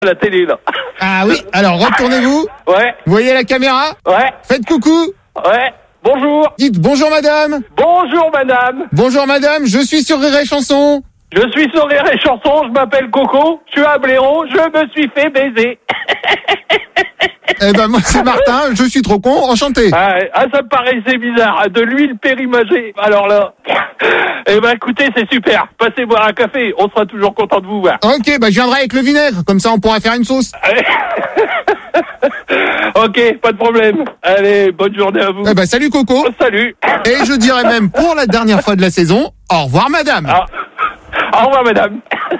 la télé, là. Ah oui, alors retournez-vous. Ouais, Vous voyez la caméra? ouais, Faites coucou. ouais. Bonjour. Dites bonjour madame. Bonjour, madame. Bonjour madame, je suis sur Rire et Chanson. Je suis sur Rire et Chanson, je m'appelle Coco, je suis à Blaireau, je me suis fait baiser. Eh ben moi c'est Martin, je suis trop con, enchanté. Ah, ça me paraissait bizarre. De l'huile périmagée. Alors là. Eh ben, écoutez, c'est super. Passez boire un café, on sera toujours content de vous voir. Ok, bah je viendrai avec le vinaigre, comme ça on pourra faire une sauce. Ok, pas de problème. Allez, bonne journée à vous. Eh ben salut Coco. Salut. Et je dirais même pour la dernière fois de la saison, au revoir madame. Ah. Au revoir, madame.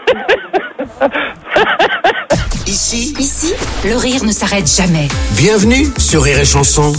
Ici, le rire ne s'arrête jamais. Bienvenue sur Rire et Chanson.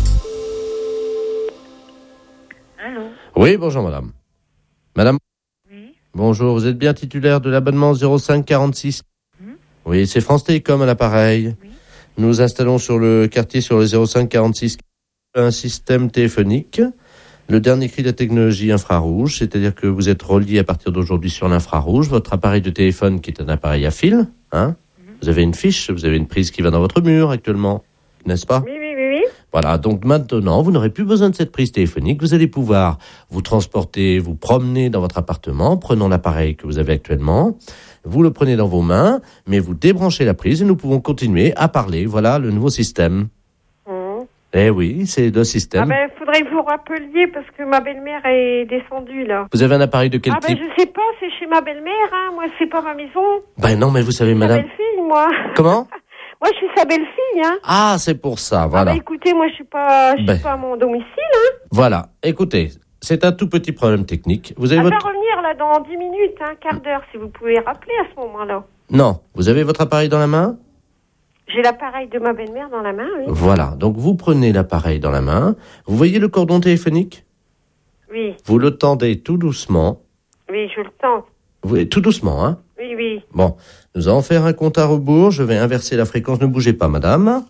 Allô? Oui, bonjour madame. Madame? Oui. Bonjour, vous êtes bien titulaire de l'abonnement 05 46 Oui, c'est France Télécom à l'appareil. Oui. Nous installons sur le quartier, sur le 05 46 un système téléphonique. Le dernier cri de la technologie infrarouge, c'est-à-dire que vous êtes relié à partir d'aujourd'hui sur l'infrarouge. Votre appareil de téléphone qui est un appareil à fil, hein. Vous avez une fiche, vous avez une prise qui va dans votre mur actuellement, n'est-ce pas? Oui. Voilà, donc maintenant, vous n'aurez plus besoin de cette prise téléphonique. Vous allez pouvoir vous transporter, vous promener dans votre appartement, prenant l'appareil que vous avez actuellement. Vous le prenez dans vos mains, mais vous débranchez la prise et nous pouvons continuer à parler. Voilà le nouveau système. Eh oui, c'est le système. Ah ben, faudrait que vous rappeliez parce que ma belle-mère est descendue, là. Vous avez un appareil de quel Ah ben, type? je sais pas, c'est chez ma belle-mère, hein. Moi, c'est pas ma maison. Ben non, mais vous savez, Sa madame... belle-fille, moi. Comment? Moi, je suis sa belle-fille, hein. Ah, c'est pour ça, Ah voilà. ben, écoutez, moi, je suis pas à mon domicile, hein. Voilà, écoutez, c'est un tout petit problème technique. Vous avez Elle va votre... revenir, là, dans 10 minutes, un quart d'heure, si vous pouvez rappeler à ce moment-là. Non, vous avez votre appareil dans la main? J'ai l'appareil de ma belle-mère dans la main, oui. Voilà, donc vous prenez l'appareil dans la main. Vous voyez le cordon téléphonique? Oui, Vous le tendez tout doucement. oui, je le tente. Tout doucement, hein? Oui, oui. Bon, nous allons faire un compte à rebours. Je vais inverser la fréquence. Ne bougez pas, madame.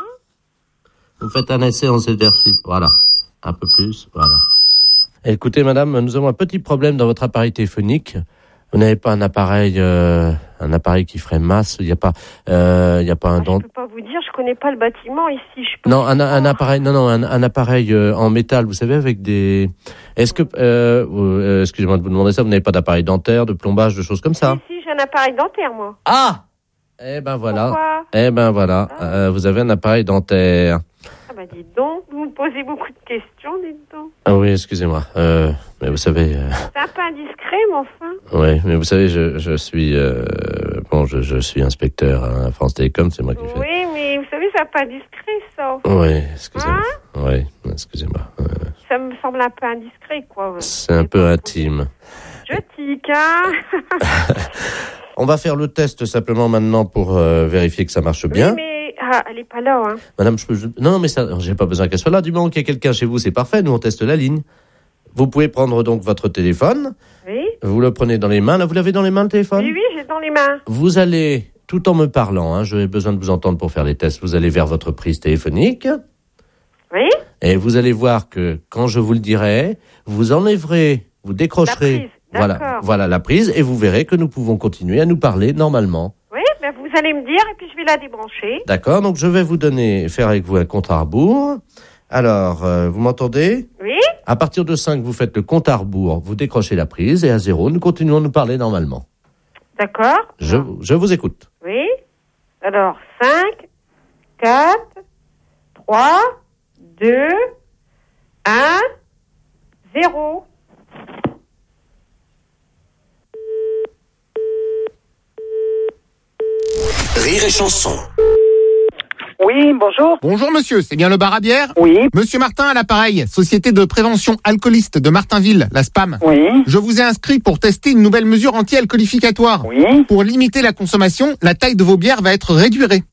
Vous faites un essai en exercice. Voilà. Un peu plus. Voilà. Écoutez, madame, nous avons un petit problème dans votre appareil téléphonique. Vous n'avez pas un appareil qui ferait masse. Il n'y a pas un Je peux pas vous dire, je connais pas le bâtiment ici. Je peux Non, un appareil, un appareil en métal, vous savez, avec des... Est-ce que, excusez-moi de vous demander ça, vous n'avez pas d'appareil dentaire, de plombage, de choses comme ça? Si, j'ai un appareil dentaire, moi. Ah! Eh ben voilà. Pourquoi? Eh ben voilà, vous avez un appareil dentaire. Ah bah dites donc, vous me posez beaucoup de questions, dites donc. Ah oui, excusez-moi. Mais vous savez... C'est un peu indiscret, mais enfin. Oui, mais vous savez, je suis... je suis inspecteur à France Télécom, c'est moi qui fais... Oui, mais vous savez, c'est un peu indiscret, ça. Oui, excusez-moi. Oui, excusez-moi. Ça me semble un peu indiscret, quoi. C'est un peu intime. Je tique, hein. On va faire le test simplement maintenant pour vérifier que ça marche bien. Oui, mais elle est pas là, hein. Madame, non, mais ça, j'ai pas besoin qu'elle soit là. Du moment qu'il y a quelqu'un chez vous, c'est parfait. Nous, on teste la ligne. Vous pouvez prendre donc votre téléphone. Oui. Vous le prenez dans les mains. Là, vous l'avez dans les mains, le téléphone? Oui, j'ai dans les mains. Vous allez, tout en me parlant, hein, j'ai besoin de vous entendre pour faire les tests, vous allez vers votre prise téléphonique. Oui. Et vous allez voir que, quand je vous le dirai, vous enlèverez, vous décrocherez. La prise, d'accord. Voilà la prise, et vous verrez que nous pouvons continuer à nous parler normalement. Oui, ben vous allez me dire, et puis je vais la débrancher. D'accord, donc je vais vous faire avec vous un compte à rebours. Alors, vous m'entendez? Oui. À partir de 5, vous faites le compte à rebours, vous décrochez la prise, et à 0, nous continuons à nous parler normalement. D'accord. Je vous écoute. Oui. Alors, 5, 4, 3, 2, 1, 0. Rire et Chanson. Oui, bonjour. Bonjour monsieur, c'est bien le bar à bière? Oui, Monsieur Martin à l'appareil, Société de prévention alcooliste de Martinville, la SPAM. oui, Je vous ai inscrit pour tester une nouvelle mesure anti-alcoolificatoire. oui. Pour limiter la consommation, la taille de vos bières va être réduite.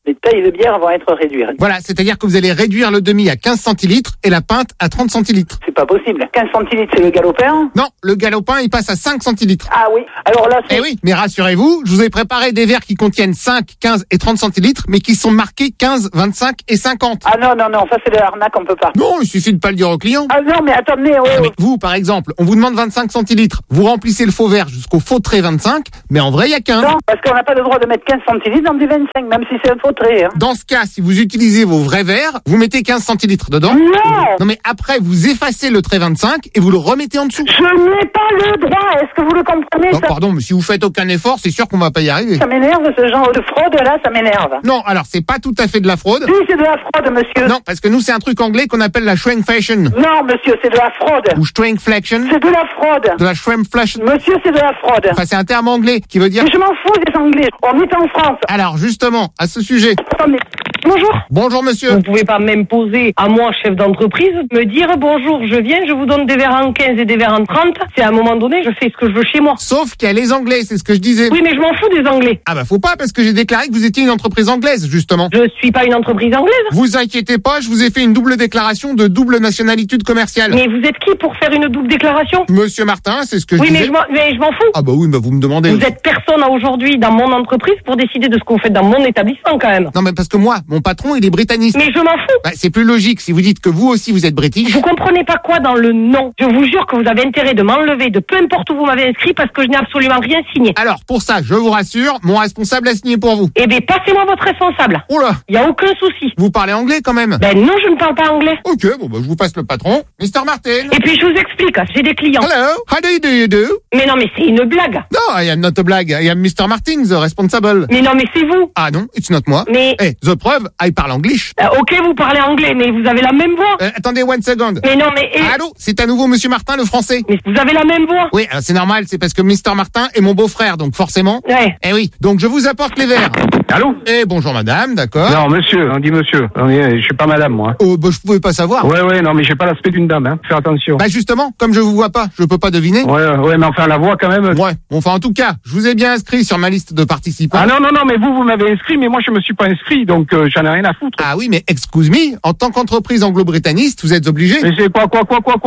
les tailles de bière vont être réduites. Voilà, c'est-à-dire que vous allez réduire le demi à 15 centilitres et la pinte à 30 centilitres. C'est pas possible. 15 centilitres, c'est le galopin. Non, le galopin, il passe à 5 centilitres. Ah oui. Alors là, c'est... Eh oui, mais rassurez-vous, je vous ai préparé des verres qui contiennent 5, 15 et 30 centilitres, mais qui sont marqués 15, 25 et 50. Ah non, ça c'est de l'arnaque, on peut pas. Non, il suffit de pas le dire au client. Ah non, mais attendez, Mais vous, par exemple, on vous demande 25 centilitres, vous remplissez le faux verre jusqu'au faux trait 25, mais en vrai, il y a 15. Non, parce qu'on n'a pas le droit de mettre 15 centilitres dans du 25, même si c'est un faux trait. Hein. Dans ce cas, si vous utilisez vos vrais verres, vous mettez 15 centilitres dedans. Non, mais après, vous effacez le trait 25 et vous le remettez en dessous. je n'ai pas le droit. Est-ce que vous le comprenez? Non, pardon, mais si vous faites aucun effort, c'est sûr qu'on va pas y arriver. Ça m'énerve, ce genre de fraude-là, ça m'énerve. Non, alors c'est pas tout à fait de la fraude. Si, c'est de la fraude, monsieur. Non, parce que nous, c'est un truc anglais qu'on appelle la shrinkflation. Non, monsieur, c'est de la fraude. Ou shrinkflation. C'est de la fraude. De la shrinkflation. Monsieur, c'est de la fraude. Enfin, c'est un terme anglais qui veut dire... Mais je m'en fous des Anglais. On est en France. Alors, justement, à ce sujet... Attendez. Bonjour. Bonjour, monsieur. Vous pouvez pas m'imposer à moi, chef d'entreprise, me dire bonjour, je viens, je vous donne des verres en 15 et des verres en 30. C'est à un moment donné, je fais ce que je veux chez moi. Sauf qu'il y a les Anglais, c'est ce que je disais. Oui, mais je m'en fous des Anglais. Ah bah faut pas, parce que j'ai déclaré que vous étiez une entreprise anglaise, justement. Je suis pas une entreprise anglaise. Vous inquiétez pas, je vous ai fait une double déclaration de double nationalité commerciale. Mais vous êtes qui pour faire une double déclaration? Monsieur Martin, c'est ce que je Oui, disais. mais je m'en fous. Ah bah oui, bah vous me demandez. Vous êtes personne aujourd'hui dans mon entreprise pour décider de ce que vous faites dans mon établissement quand même. Non mais parce que moi, mon patron, il est britannique. Mais je m'en fous. Bah, c'est plus logique si vous dites que vous aussi vous êtes british. Vous comprenez pas quoi dans le nom? Je vous jure que vous avez intérêt de m'enlever de peu importe où vous m'avez inscrit parce que je n'ai absolument rien signé. Alors, pour ça, je vous rassure, mon responsable a signé pour vous. Eh bien, passez-moi votre responsable. Oh là, Il y a aucun souci. vous parlez anglais quand même? Ben non, je ne parle pas anglais. Ok, bon bah je vous passe le patron, Mr. Martin. Et puis je vous explique, j'ai des clients. Hello, how do you do? Mais non, mais c'est une blague. No, I am not a blague, I am Mr. Martin, the responsible. Mais non, mais c'est vous. Ah non, it's not moi. Mais... Eh, the preuve, I parle English. Ok, vous parlez anglais, mais vous avez la même voix. Attendez one second. Mais non, mais... Allô, c'est à nouveau Monsieur Martin, le français. Mais vous avez la même voix. Oui, alors c'est normal, c'est parce que Mr. Martin est mon beau-frère, donc forcément... Ouais. Eh oui, donc je vous apporte les verres. Allô? Eh, bonjour madame, d'accord. Non, monsieur, on dit monsieur. Je suis pas madame, moi. Oh, bah je pouvais pas savoir. Ouais, non, mais j'ai pas l'aspect d'une dame, hein. Fais attention. Bah justement, comme je vous vois pas, je peux pas deviner. Ouais, mais enfin, la voix quand même. Ouais, enfin en tout cas, je vous ai bien inscrit sur ma liste de participants. Ah non, mais vous m'avez inscrit, mais moi je me suis pas inscrit, donc j'en ai rien à foutre. Ah oui, mais excuse me, en tant qu'entreprise anglo-britanniste, vous êtes obligé. Mais c'est quoi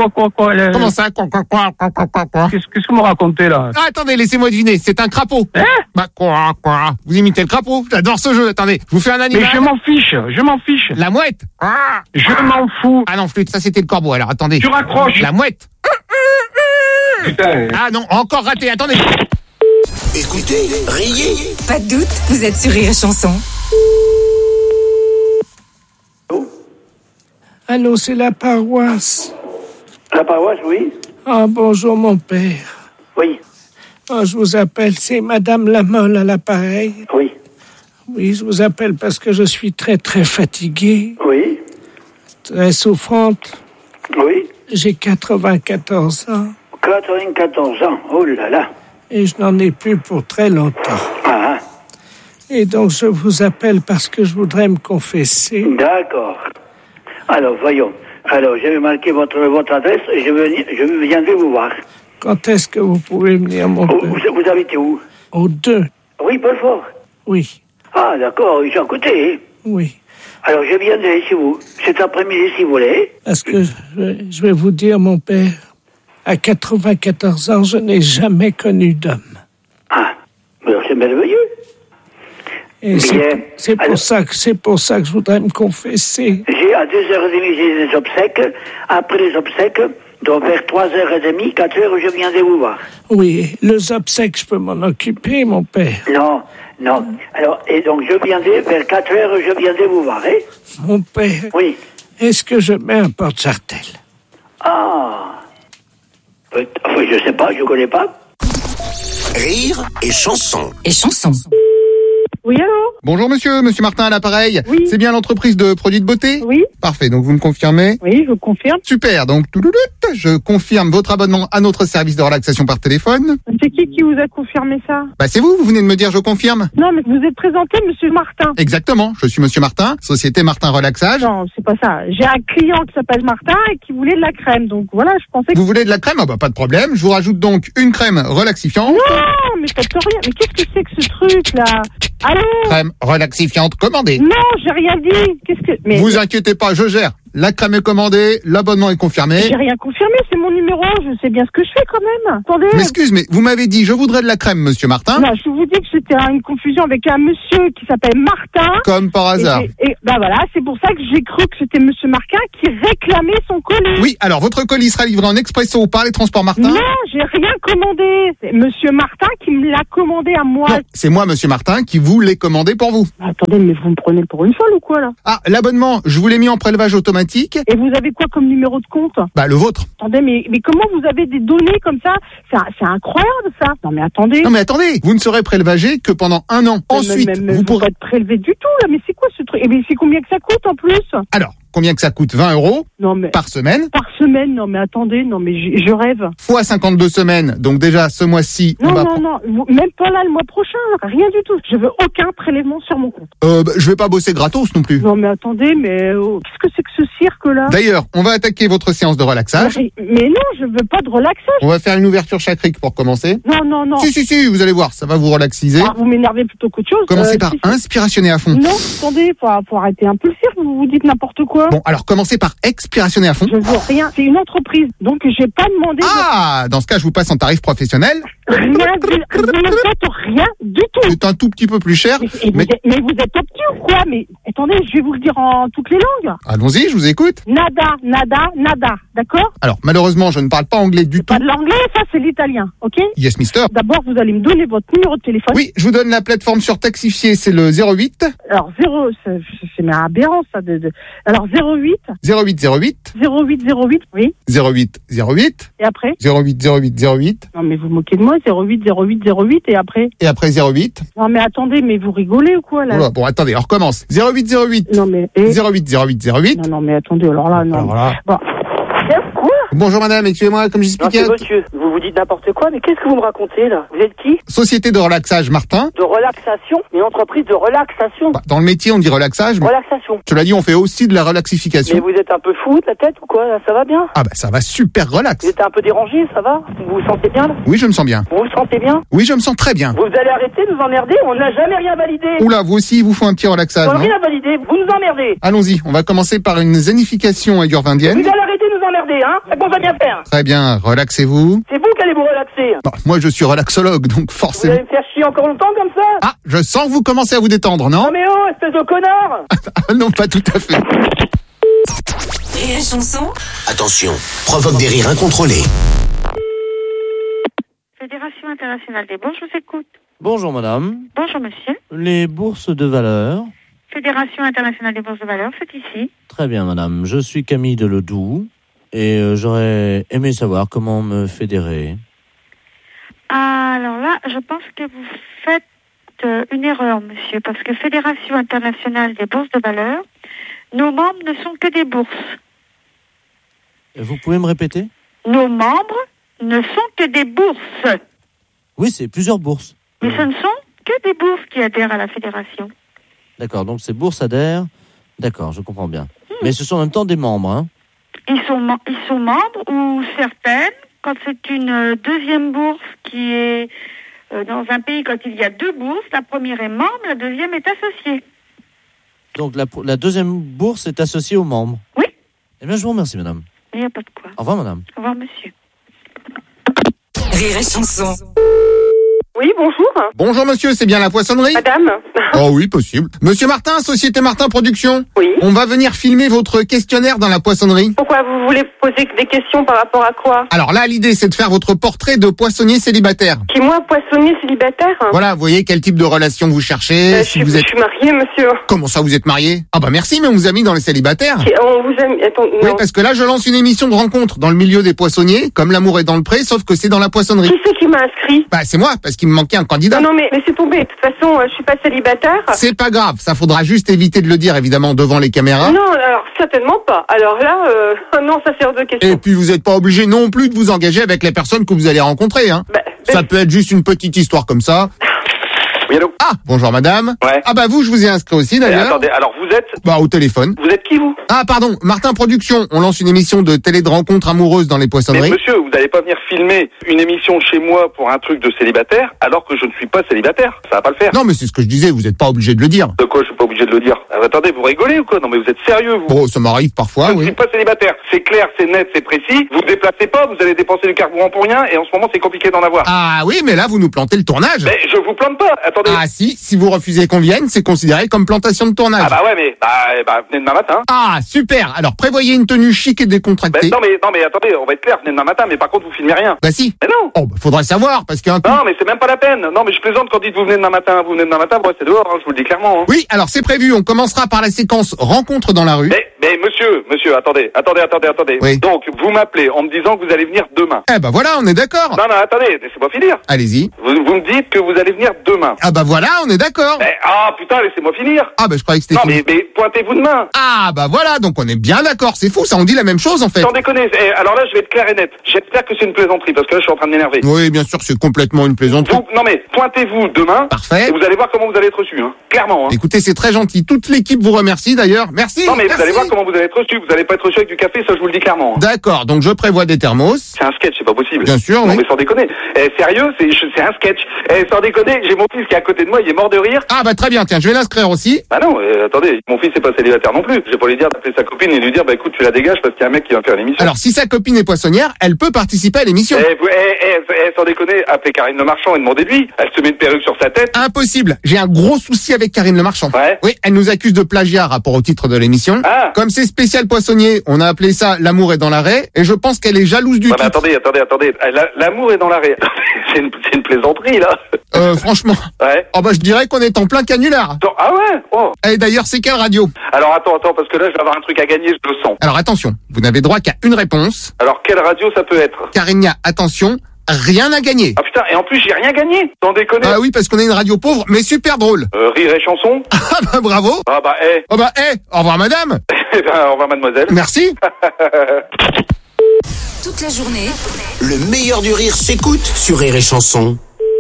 Comment ça, quoi Qu'est-ce que vous me racontez, là? Ah, attendez, laissez-moi deviner, c'est un crapaud. Hein? Bah quoi vous imitez le crapaud? J'adore ce jeu, attendez, je vous fais un animal. Mais je m'en fiche. La mouette. Je m'en fous. Ah non, flûte, ça c'était le corbeau, alors attendez. Tu raccroches. La mouette. Putain. Ah non, encore raté, attendez. Écoutez, riez. Pas de doute, vous êtes sur Rire et Chanson. Allô, c'est la paroisse. La paroisse, oui. Ah, bonjour, mon père. Oui. Ah, je vous appelle, c'est Madame Lamolle à l'appareil. Oui. Oui, je vous appelle parce que je suis très, très fatiguée, Oui. très souffrante. Oui. J'ai 94 ans 94 ans. Oh là là. et je n'en ai plus pour très longtemps. Ah. Et donc, je vous appelle parce que je voudrais me confesser. D'accord. Alors, voyons. Alors, je vais marquer votre adresse et je viendrai vous voir. Quand est-ce que vous pouvez venir, mon père? Vous habitez où? Au 2. Oui, Belfort. Oui. Ah, d'accord, j'ai à côté. Oui. Alors, je viendrai chez vous cet après-midi, si vous voulez. Parce que je vais vous dire, mon père, à 94 ans, je n'ai jamais connu d'homme. Ah, alors c'est merveilleux. Et c'est pour ça que je voudrais me confesser. J'ai à 2h30, j'ai des obsèques. Après les obsèques, donc vers 3h30, 4h, je viendrai vous voir. Oui, les obsèques, je peux m'en occuper, mon père. Non. Alors, et donc je viendrai vers 4h, je viendrai vous voir, hein? Mon père. Oui. Est-ce que je mets un porte-jartel? Ah. Enfin, je sais pas, je connais pas. Rire et chanson. Et chanson. Oui, allô? Bonjour monsieur Martin à l'appareil. Oui. C'est bien l'entreprise de produits de beauté? Oui. Parfait, donc vous me confirmez? Oui, je vous confirme. Super, donc je confirme votre abonnement à notre service de relaxation par téléphone. C'est qui vous a confirmé ça? Bah c'est vous venez de me dire je confirme. Non, mais vous êtes présenté, monsieur Martin. Exactement, je suis monsieur Martin, société Martin Relaxage. Non, c'est pas ça. J'ai un client qui s'appelle Martin et qui voulait de la crème. Donc voilà, je pensais que... Vous voulez de la crème? Ah bah pas de problème, je vous rajoute donc une crème relaxifiante. Non, mais faites rien. Mais qu'est-ce que c'est que ce truc, là? Allô? Crème relaxifiante commandée. Non, j'ai rien dit. Qu'est-ce que... Mais... Vous inquiétez pas, je gère. La crème est commandée, l'abonnement est confirmé. J'ai rien confirmé, c'est mon numéro, je sais bien ce que je fais quand même. Attendez. M'excuse, mais vous m'avez dit, je voudrais de la crème, monsieur Martin. Non, je vous dis que c'était une confusion avec un monsieur qui s'appelle Martin. Comme par hasard. Et bah voilà, c'est pour ça que j'ai cru que c'était monsieur Martin qui réclamait son colis. Oui, alors votre colis sera livré en expresso par les transports Martin. Non, j'ai rien commandé. C'est monsieur Martin qui me l'a commandé à moi. Non, c'est moi, monsieur Martin, qui vous l'ai commandé pour vous. Attendez, mais vous me prenez pour une folle ou quoi là? Ah, l'abonnement, je vous l'ai mis en prélevage automatique. Et vous avez quoi comme numéro de compte? Bah, le vôtre. Attendez, mais comment vous avez des données comme ça? C'est incroyable ça. Non mais attendez. Non mais attendez, vous ne serez prélevé que pendant 1 an. Ensuite, vous pourrez pas être prélevé du tout là. Mais c'est quoi ce truc? Et mais c'est combien que ça coûte en plus? Alors, combien que ça coûte? 20 € non, mais... par semaine. Par semaine? Non mais attendez, non mais je rêve. Fois 52 semaines, donc déjà ce mois-ci... Non, même pas là le mois prochain, rien du tout. Je veux aucun prélèvement sur mon compte. Je vais pas bosser gratos non plus. Non mais attendez, mais qu'est-ce que c'est que ce cirque là? D'ailleurs, on va attaquer votre séance de relaxage. Mais non, je veux pas de relaxage. On va faire une ouverture chacrique pour commencer. Non. Si, vous allez voir, ça va vous relaxiser. Ah, vous m'énervez plutôt qu'autre chose. Commencez par inspirationner à fond. Non, attendez, faut arrêter un peu le cirque, vous dites n'importe quoi. Bon, alors commencez par expirationner à fond. Je veux rien, c'est une entreprise, donc j'ai pas demandé... Ah, dans ce cas, je vous passe en tarif professionnel. Rien, vous ne faites rien du tout. C'est un tout petit peu plus cher. Mais vous êtes petit ou quoi? Mais attendez, je vais vous le dire en toutes les langues. Allons-y, je vous écoute. Nada, d'accord? Alors, malheureusement, je ne parle pas anglais du tout. Pas de l'anglais, ça c'est l'italien, ok? Yes, mister. D'abord, vous allez me donner votre numéro de téléphone. Oui, je vous donne la plateforme sur Taxifié, c'est le 08. Alors, c'est aberrant ça. Alors, 08. 0808. 0808, oui. 0808. Et après? 080808. Non, mais vous moquez de moi, 080808 et après? Et après 08. Non, mais attendez, mais vous rigolez ou quoi, là? Oula, bon, attendez, on recommence. 0808. Non, mais... 080808. Non, mais attendez, alors là, non. Alors là... Bon. Quoi? Bonjour madame, excusez-moi, comme j'expliquais... Non, monsieur, vous dites n'importe quoi, mais qu'est-ce que vous me racontez, là? Vous êtes qui? Société de relaxage Martin. De relaxation? Une entreprise de relaxation? Bah, dans le métier, on dit relaxage. Relaxation. Je te l'ai dit, on fait aussi de la relaxification. Mais vous êtes un peu fou de la tête ou quoi? Là, ça va bien? Ah bah ça va super relax. Vous êtes un peu dérangé, ça va? Vous vous sentez bien, là? Oui, je me sens bien. Vous vous sentez bien? Oui, je me sens très bien. Vous allez arrêter de nous emmerder? On n'a jamais rien validé. Oula, vous aussi, il vous faut un petit relaxage, On n'a non? rien validé, vous nous emmerdez. Allons-y, on va commencer par une zénification ayurvindienne. Vous allez arrêter de nous emmerder, hein? C'est qu'on va bien faire. Très bien, relaxez-vous. C'est vous qui allez vous relaxer. Non, moi, je suis relaxologue, donc Vous forcément... allez me faire chier encore longtemps comme ça? Ah, je sens que vous commencez à vous détendre, non? Non mais oh, espèce de connard. Non, pas tout à fait. Rire et chanson. Attention, provoque des rires incontrôlés. Fédération internationale des bourses, je vous écoute. Bonjour madame. Bonjour monsieur. Les bourses de valeur. Fédération internationale des bourses de valeur, c'est ici. Très bien madame, je suis Camille Deledoux et j'aurais aimé savoir comment me fédérer. Alors là, je pense que vous faites une erreur monsieur, parce que Fédération internationale des bourses de valeur, nos membres ne sont que des bourses. Vous pouvez me répéter? Nos membres ne sont que des bourses. Oui, c'est plusieurs bourses. Mais ce ne sont que des bourses qui adhèrent à la fédération. D'accord, donc ces bourses adhèrent. D'accord, je comprends bien. Mais ce sont en même temps des membres, hein? Ils sont membres, ou certaines, quand c'est une deuxième bourse qui est dans un pays, quand il y a deux bourses, la première est membre, la deuxième est associée. Donc la deuxième bourse est associée aux membres? Oui. Eh bien, je vous remercie, madame. Il n'y a pas de quoi. Au revoir, madame. Au revoir, monsieur. Rire et chanson. Oui, bonjour. Bonjour monsieur, c'est bien la poissonnerie? Madame. Oh oui, possible. Monsieur Martin, Société Martin Production. Oui. On va venir filmer votre questionnaire dans la poissonnerie. Pourquoi vous voulez poser des questions par rapport à quoi? Alors là, l'idée, c'est de faire votre portrait de poissonnier célibataire. Qui, moi, poissonnier célibataire? Voilà, vous voyez quel type de relation vous cherchez. Je suis mariée, monsieur. Comment ça, vous êtes marié? Ah bah merci, mais on vous a mis dans les célibataires. On vous a mis... Attends, non. Oui, parce que là, je lance une émission de rencontre dans le milieu des poissonniers, comme l'amour est dans le pré, sauf que c'est dans la poissonnerie. Qui c'est qui m'a inscrit? Bah c'est moi, parce qu'il me manquait un candidat. Non, mais c'est tombé. De toute façon, je suis pas célibataire. C'est pas grave, ça faudra juste éviter de le dire, évidemment, devant les caméras. Non, alors certainement pas. Alors là, non, ça c'est hors de question. Et puis vous n'êtes pas obligé non plus de vous engager avec les personnes que vous allez rencontrer, hein. Ça peut être juste une petite histoire comme ça. Oui, allô? Ah, bonjour madame. Ouais. Ah bah vous, je vous ai inscrit aussi d'ailleurs. Attendez, alors vous êtes? Bah au téléphone. Vous êtes qui, vous? Ah pardon, Martin Productions. On lance une émission de télé de rencontres amoureuses dans les Mais poissonneries. monsieur, vous n'allez pas venir filmer une émission chez moi pour un truc de célibataire alors que je ne suis pas célibataire. Ça va pas le faire. Non mais c'est ce que je disais, vous n'êtes pas obligé de le dire. De quoi je suis pas obligé de le dire? Attendez, vous rigolez ou quoi? Non mais vous êtes sérieux, vous? Bon, ça m'arrive parfois, Je ne oui. suis pas célibataire. C'est clair, c'est net, c'est précis. Vous déplacez pas, vous allez dépenser du carburant pour rien et en ce moment c'est compliqué d'en avoir. Ah oui, mais là vous nous plantez le tournage. Mais je vous plante pas. Attendez. Ah si vous refusez qu'on vienne, c'est considéré comme plantation de tournage. Ah bah ouais, mais venez demain matin. Ah super. Alors prévoyez une tenue chic et décontractée. Non mais attendez, on va être clair, venez demain matin, mais par contre vous filmez rien. Bah si. Mais non. Oh, bah, faudrait savoir parce qu'un coup... Non mais c'est même pas la peine. Non mais je plaisante quand dites vous venez demain matin, moi c'est dehors, hein, je vous le dis clairement. Hein. Oui, alors c'est prévu, on commencera par la séquence rencontre dans la rue. Mais monsieur, attendez. Oui. Donc vous m'appelez en me disant que vous allez venir demain. Eh bah voilà, on est d'accord. Non, attendez, laissez-moi finir. Allez-y. Vous me dites que vous allez venir demain. Ah bah voilà, on est d'accord. Putain, laissez-moi finir. Ah bah je croyais que c'était Non fini. mais pointez-vous demain. Ah bah voilà, donc on est bien d'accord, c'est fou, ça on dit la même chose en fait. Sans déconner, alors là je vais être clair et net. J'espère que c'est une plaisanterie parce que là je suis en train de m'énerver. Oui, bien sûr, c'est complètement une plaisanterie. Non mais pointez-vous demain. Parfait. Et vous allez voir comment vous allez être reçu, hein. Clairement. Hein. Écoutez, c'est très gentil. Toute l'équipe vous remercie d'ailleurs. Merci. Non mais merci. vous allez voir comment vous allez être reçu. Vous allez pas être reçu avec du café, ça je vous le dis clairement. Hein. D'accord, donc je prévois des thermos. C'est un sketch, c'est pas possible. Bien sûr, non oui. mais sans déconner. Sérieux, c'est un sketch. Sans déconner, j'ai mon fils qui est à côté de moi, il est mort de rire. Ah bah très bien, tiens, je vais l'inscrire aussi. Bah non, attendez, mon fils est pas célibataire non plus. Je vais pas lui dire d'appeler sa copine et lui dire bah écoute tu la dégages parce qu'il y a un mec qui va faire l'émission. Alors si sa copine est poissonnière, elle peut participer à l'émission. Sans déconner, appelez Karine Le Marchand et demandez-lui. Elle se met une perruque sur sa tête. Impossible. J'ai un gros souci avec Karine Le Marchand. Ouais. Oui, elle nous accuse de plagiat rapport au titre de l'émission. Ah. Comme c'est spécial poissonnier, on a appelé ça L'amour est dans l'arrêt et je pense qu'elle est jalouse du Ouais, titre. mais attendez. L'amour est dans l'arrêt. c'est une plaisanterie là. Franchement. Ouais. Oh bah je dirais qu'on est en plein canular. Ah ouais. Oh. Et d'ailleurs, c'est quelle radio? Alors attends parce que là je vais avoir un truc à gagner, je le sens. Alors attention, vous n'avez droit qu'à une réponse. Alors quelle radio ça peut être? Car il n'y a, attention, rien à gagner. Ah putain, et en plus j'ai rien gagné. Sans déconner. Ah oui, parce qu'on est une radio pauvre, mais super drôle. Rire et chanson. Ah bah bravo. Ah bah Oh bah au revoir madame. Eh ben au revoir mademoiselle. Merci. Toute la journée, Le meilleur du rire s'écoute sur Rire et Chanson.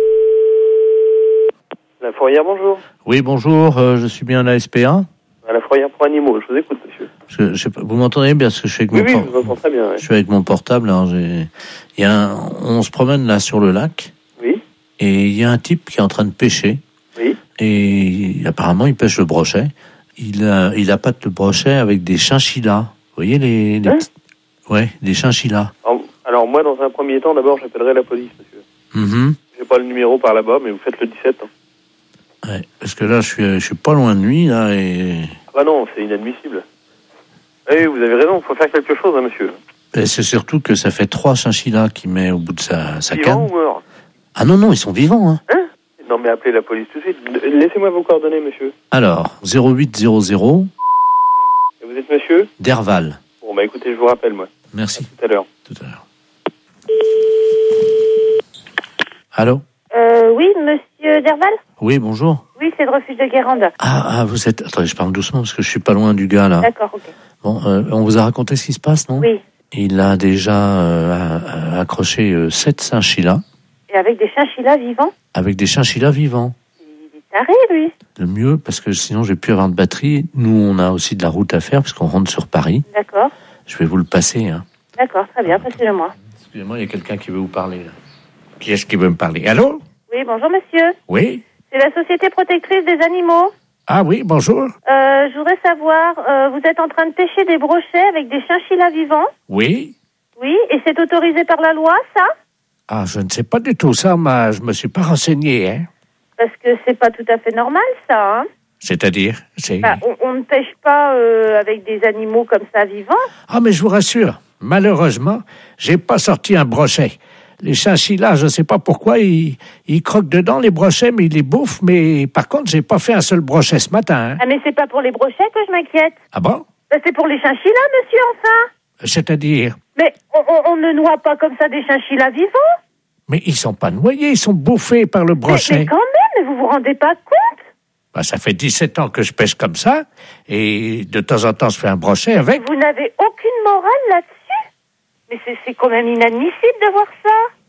La fourrière, bonjour. Oui, bonjour, je suis bien à la SPA. À la fourrière pour animaux, je vous écoute, monsieur. Je sais pas, vous m'entendez bien parce que je suis avec Oui, je vous entends très bien. Je suis avec mon portable. Alors on se promène là sur le lac. Oui. Et il y a un type qui est en train de pêcher. Oui. Et apparemment, il pêche le brochet. Il appâte le brochet avec des chinchillas. Vous voyez les petits... Ouais, des chinchillas. Alors moi, dans un premier temps, d'abord, j'appellerai la police, monsieur. J'ai pas le numéro par là-bas, mais vous faites le 17. Hein. Ouais, parce que là, je suis pas loin de lui, là, et... Ah bah non, c'est inadmissible. Oui, vous avez raison, il faut faire quelque chose, hein, monsieur. Et c'est surtout que ça fait 3 chinchillas qu'il met au bout de sa Vivant canne. ou mort? Ah non, ils sont vivants, hein. Non, mais appelez la police tout de suite. Laissez-moi vos coordonnées, monsieur. Alors, 0800 Et vous êtes monsieur? Derval. Bon, bah écoutez, je vous rappelle, moi. Merci. À tout à l'heure. Allô? Oui, monsieur Derval? Oui, bonjour. Oui, c'est le refuge de Guérande. Ah, vous êtes... Attendez, je parle doucement parce que je suis pas loin du gars, là. D'accord, ok. Bon, on vous a raconté ce qui se passe, non? Oui. Il a déjà accroché 7 chinchillas. Et avec des chinchillas vivants? Avec des chinchillas vivants. Il est taré, lui. Le mieux, parce que sinon je vais plus avoir de batterie. Nous, on a aussi de la route à faire parce qu'on rentre sur Paris. D'accord. Je vais vous le passer, hein. D'accord, très bien, passez-le-moi. Excusez-moi, il y a quelqu'un qui veut vous parler, là. Qui est-ce qui veut me parler? Allô? Oui, bonjour, monsieur. Oui? C'est la Société Protectrice des Animaux. Ah oui, bonjour. Je voudrais savoir, vous êtes en train de pêcher des brochets avec des chinchillas vivants? Oui? Oui, et c'est autorisé par la loi, ça? Ah, je ne sais pas du tout ça, mais je me suis pas renseigné, hein. Parce que c'est pas tout à fait normal, ça, hein? C'est-à-dire? On ne pêche pas avec des animaux comme ça vivants. Ah, mais je vous rassure, malheureusement, j'ai pas sorti un brochet. Les chinchillas, je sais pas pourquoi, ils croquent dedans les brochets, mais ils les bouffent. Mais par contre, j'ai pas fait un seul brochet ce matin, hein. Ah, mais c'est pas pour les brochets que je m'inquiète. Ah bon? C'est pour les chinchillas, monsieur, enfin. C'est-à-dire? Mais on ne noie pas comme ça des chinchillas vivants. Mais ils sont pas noyés, ils sont bouffés par le brochet. Mais quand même, vous vous rendez pas compte? Bah, ça fait 17 ans que je pêche comme ça, et de temps en temps, je fais un brochet avec. Vous n'avez aucune morale là-dessus? Mais c'est quand même inadmissible de voir ça.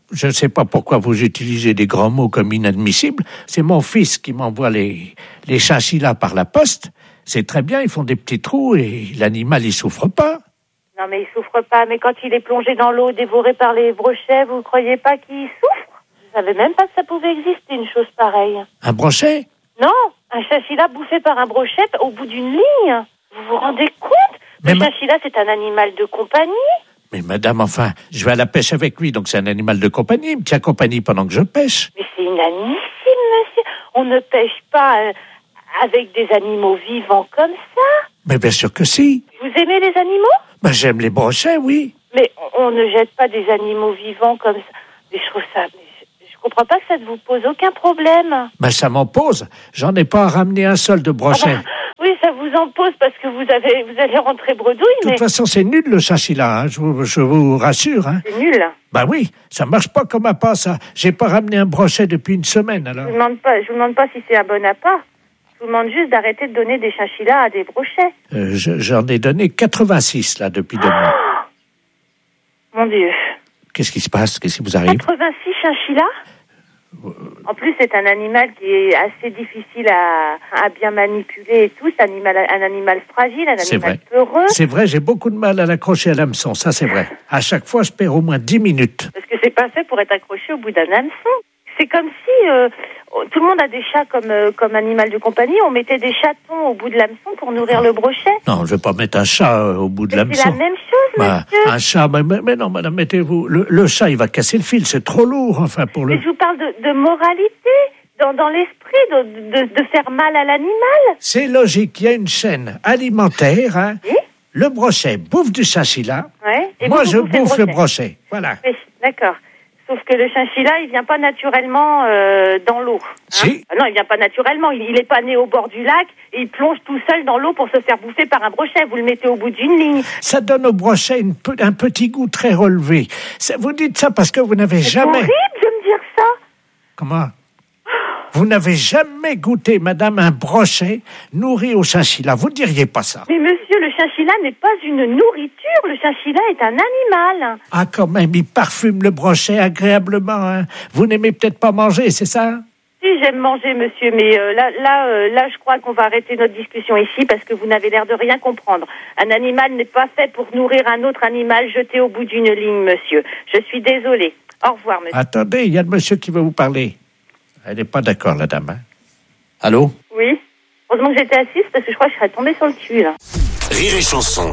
Je ne sais pas pourquoi vous utilisez des grands mots comme inadmissibles. C'est mon fils qui m'envoie les chinchillas par la poste. C'est très bien, ils font des petits trous et l'animal, il souffre pas. Non, mais il souffre pas. Mais quand il est plongé dans l'eau, dévoré par les brochets, vous croyez pas qu'il souffre? Je savais même pas que ça pouvait exister, une chose pareille. Un brochet? Non, un chinchilla bouffé par un brochet au bout d'une ligne. Vous vous rendez compte? Le chinchilla, c'est un animal de compagnie. Mais madame, enfin, je vais à la pêche avec lui, donc c'est un animal de compagnie. Il me tient compagnie pendant que je pêche. Mais c'est inadmissible, monsieur. On ne pêche pas avec des animaux vivants comme ça. Mais bien sûr que si. Vous aimez les animaux? Ben, j'aime les brochets, oui. Mais on ne jette pas des animaux vivants comme ça. Mais je trouve ça... Je comprends pas que ça ne vous pose aucun problème. Ben, ça m'en pose. J'en ai pas ramené un seul de brochet. Ah bah, oui, ça vous en pose parce que vous allez rentrer bredouille, mais... De toute façon, c'est nul, le chinchilla, hein, je vous rassure. Hein. C'est nul. Ben oui, ça marche pas comme appât, ça. J'ai pas ramené un brochet depuis une semaine, alors. Je vous demande pas si c'est un bon appât. Je vous demande juste d'arrêter de donner des chinchillas à des brochets. J'en ai donné 86, là, depuis 2 mois. Mon Dieu. Qu'est-ce qui se passe? Qu'est-ce qui vous arrive? 86 chinchillas? En plus, c'est un animal qui est assez difficile à bien manipuler et tout. C'est un animal fragile, un animal peureux. C'est vrai, j'ai beaucoup de mal à l'accrocher à l'hameçon, ça c'est vrai. À chaque fois, je perds au moins 10 minutes. Parce que c'est pas fait pour être accroché au bout d'un hameçon. C'est comme si tout le monde a des chats comme animal de compagnie. On mettait des chatons au bout de l'hameçon pour nourrir le brochet. Non, je vais pas mettre un chat au bout de l'hameçon. C'est la même chose, monsieur. Un chat, mais non, madame, mettez-vous... Le chat, il va casser le fil, c'est trop lourd, enfin, pour le... Mais je vous parle de moralité, dans l'esprit, de faire mal à l'animal. C'est logique, il y a une chaîne alimentaire, hein. Oui? Le brochet bouffe du chinchilla. Ouais. Et moi, je bouffe le brochet. Voilà. Oui, d'accord. Sauf que le chinchilla, il vient pas naturellement dans l'eau. Hein. Si. Non, il vient pas naturellement. Il est pas né au bord du lac et il plonge tout seul dans l'eau pour se faire bouffer par un brochet. Vous le mettez au bout d'une ligne. Ça donne au brochet un petit goût très relevé. Vous dites ça parce que vous n'avez jamais... C'est horrible de me dire ça. Comment? Vous n'avez jamais goûté, madame, un brochet nourri au chinchilla. Vous ne diriez pas ça. Mais monsieur, le chinchilla n'est pas une nourriture. Le chinchilla est un animal. Ah, quand même, il parfume le brochet agréablement. Hein. Vous n'aimez peut-être pas manger, c'est ça? Si, j'aime manger, monsieur, mais là, je crois qu'on va arrêter notre discussion ici parce que vous n'avez l'air de rien comprendre. Un animal n'est pas fait pour nourrir un autre animal jeté au bout d'une ligne, monsieur. Je suis désolée. Au revoir, monsieur. Attendez, il y a le monsieur qui veut vous parler. Elle n'est pas d'accord, la dame. Hein? Allô? Oui. Heureusement que j'étais assise parce que je crois que je serais tombée sur le cul, là. Rire et chanson.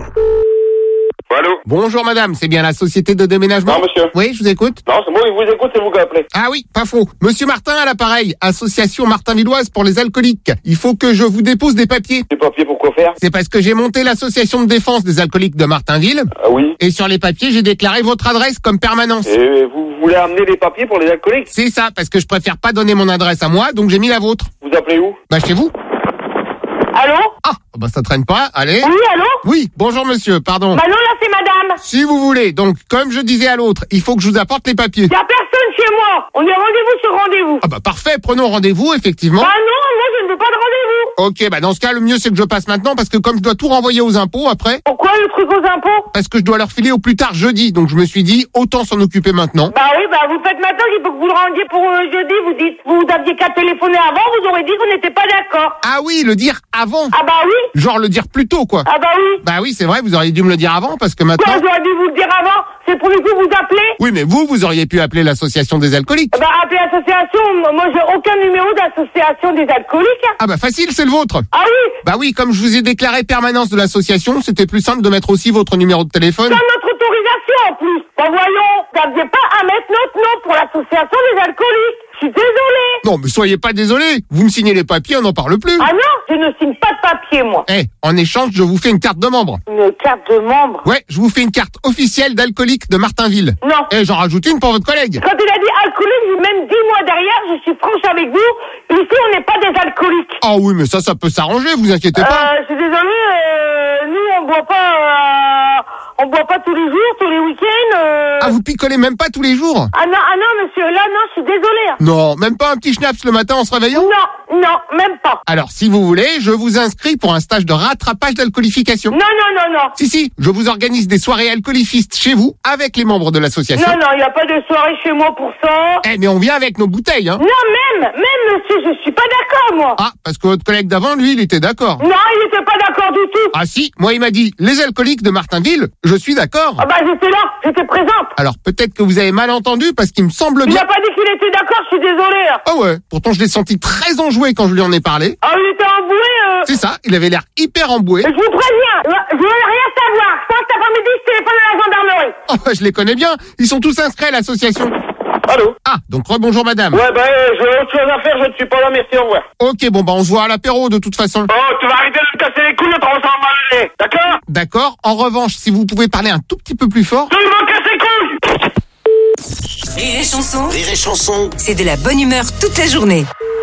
Allô? Bonjour madame, c'est bien la société de déménagement? Non, monsieur. Oui, je vous écoute. Non, c'est moi qui vous écoute, c'est vous qui appelez. Ah oui, pas faux. Monsieur Martin à l'appareil, association Martinvilloise pour les alcooliques. Il faut que je vous dépose des papiers. Des papiers pour quoi faire? C'est parce que j'ai monté l'association de défense des alcooliques de Martinville. Ah oui. Et sur les papiers, j'ai déclaré votre adresse comme permanence. Et vous voulez amener des papiers pour les alcooliques? C'est ça, parce que je préfère pas donner mon adresse à moi, donc j'ai mis la vôtre. Vous appelez où? Bah chez vous. Allô? Ah, bah ça traîne pas, allez. Oui, allô? Oui, bonjour monsieur, pardon. Bah non, là c'est madame. Si vous voulez, donc comme je disais à l'autre, il faut que je vous apporte les papiers. Y a personne chez moi. On est rendez-vous sur rendez-vous. Ah bah parfait, prenons rendez-vous, effectivement. Bah non, moi je ne veux pas de rendez-vous. Ok, bah dans ce cas, le mieux c'est que je passe maintenant, parce que comme je dois tout renvoyer aux impôts après... Pourquoi le truc aux impôts? Parce que je dois leur filer au plus tard jeudi, donc je me suis dit, autant s'en occuper maintenant. Bah oui, bah vous faites maintenant, il faut que vous le rendiez pour jeudi, vous dites, vous aviez qu'à téléphoner avant, vous aurez dit qu'on n'était pas d'accord. Ah oui, le dire avant. Ah bah oui. Genre le dire plus tôt, quoi. Ah bah oui. Bah oui, c'est vrai, vous auriez dû me le dire avant, parce que maintenant... Quoi, j'aurais dû vous le dire avant? C'est pour le coup vous appelez? Oui, mais vous auriez pu appeler l'association des alcooliques. Bah appelez l'association, moi j'ai aucun numéro d'association des alcooliques. Ah bah facile, c'est le vôtre. Ah oui. Bah oui, comme je vous ai déclaré permanence de l'association, c'était plus simple de mettre aussi votre numéro de téléphone. Sans notre autorisation en plus. Bah voyons, vous n'aviez pas à mettre notre nom pour l'association des alcooliques. Je suis désolée. Non, mais soyez pas désolé. Vous me signez les papiers, on n'en parle plus. Ah non, je ne signe pas de papier, moi. En échange, je vous fais une carte de membre. Une carte de membre? Ouais, je vous fais une carte officielle d'alcoolique de Martinville. Non. Et j'en rajoute une pour votre collègue. Quand il a dit alcoolique, même 10 mois derrière, je suis franche avec vous. Ici, on n'est pas des alcooliques. Ah oui, mais ça peut s'arranger, vous inquiétez pas. Je suis désolée, nous, on boit pas... On boit pas tous les jours, tous les week-ends. Ah, vous picolez même pas tous les jours? Ah non, monsieur, là, non, je suis désolée. Non, même pas un petit schnaps le matin en se réveillant? Non, même pas. Alors, si vous voulez, je vous inscris pour un stage de rattrapage d'alcoolification. Non. Si, je vous organise des soirées alcoolistes chez vous, avec les membres de l'association. Non, il n'y a pas de soirée chez moi pour ça. Eh, mais on vient avec nos bouteilles, hein. Non, même, monsieur, je suis pas d'accord, moi. Ah, parce que votre collègue d'avant, lui, il était d'accord. Non, il était pas d'accord du tout. Ah si, moi il m'a dit, les alcooliques de Martinville, je suis d'accord. Ah bah j'étais là, j'étais présente. Alors peut-être que vous avez mal entendu, parce qu'il me semble bien... Il a pas dit qu'il était d'accord, je suis désolée. Ah ouais, pourtant je l'ai senti très enjoué quand je lui en ai parlé. Ah, il était emboué C'est ça, il avait l'air hyper emboué. Je vous préviens, je veux rien savoir. Je pense que cet après-midi, je téléphone à la gendarmerie. Oh, je les connais bien, ils sont tous inscrits à l'association. Allô? Ah, donc rebonjour madame. Ouais, j'ai autre chose à faire, je ne suis pas là, merci, au revoir. Ok, bon on se voit à l'apéro de toute façon. Oh, tu vas arrêter de me casser les couilles, autrement ça va mal aller, d'accord? D'accord, en revanche, si vous pouvez parler un tout petit peu plus fort... Tu me casses les couilles! Rire et chanson. Rire et chanson. C'est de la bonne humeur toute la journée.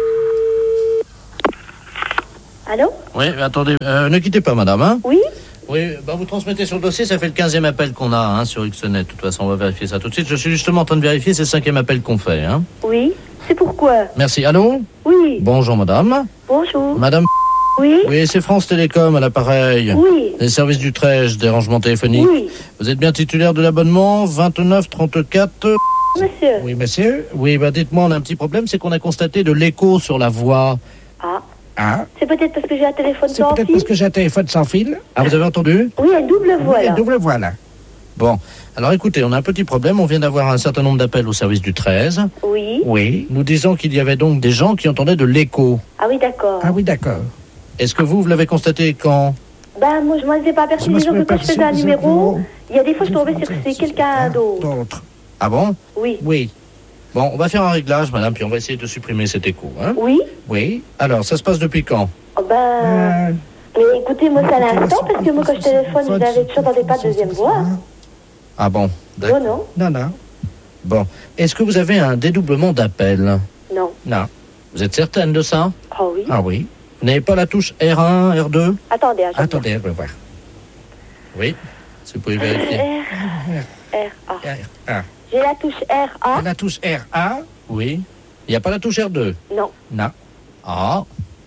Allô? Oui, attendez, ne quittez pas, madame, hein? Oui? Oui, vous transmettez sur le dossier, ça fait le 15e appel qu'on a sur Xnet. De toute façon, on va vérifier ça tout de suite. Je suis justement en train de vérifier, c'est le 5e appel qu'on fait, hein. Oui, c'est pourquoi? Merci. Allô? Oui. Bonjour, madame. Bonjour. Madame. Oui. Oui, c'est France Télécom à l'appareil. Oui. Les services du 13, des rangements téléphoniques. Oui. Vous êtes bien titulaire de l'abonnement 2934. Monsieur. Oui, monsieur. Oui, dites-moi, on a un petit problème, c'est qu'on a constaté de l'écho sur la voix. Ah. Ah. C'est peut-être parce que j'ai un téléphone C'est sans peut-être fil. parce que j'ai un téléphone sans fil. Ah, vous avez entendu? Oui, une double voix, Oui, là. une double voix, là. Bon, alors écoutez, on a un petit problème. On vient d'avoir un certain nombre d'appels au service du 13. Oui. Oui. Nous disons qu'il y avait donc des gens qui entendaient de l'écho. Ah oui, d'accord. Ah oui, d'accord. Est-ce que vous l'avez constaté quand? Moi, je m'en étais pas aperçu. Disons que quand je faisais un numéro, il y a des fois, je tombais sur c'est quelqu'un d'autre. Ah bon? Oui. Oui. Bon, on va faire un réglage, madame, puis on va essayer de supprimer cet écho, hein? Oui. Oui. Alors, ça se passe depuis quand? Mais écoutez, moi, c'est à l'instant, parce que moi, quand je téléphone, je n'avais toujours pas de deuxième voix. Ah bon? D'accord. Non. Bon. Est-ce que vous avez un dédoublement d'appel? Non. Non. Vous êtes certaine de ça? Ah oui. Ah oui. Vous n'avez pas la touche R1, R2? Attendez, je vais voir. Oui. Si vous pouvez vérifier. R-A. J'ai la touche R-A. La touche R-A? Oui. Il n'y a pas la touche R2? Non. Non. Ah.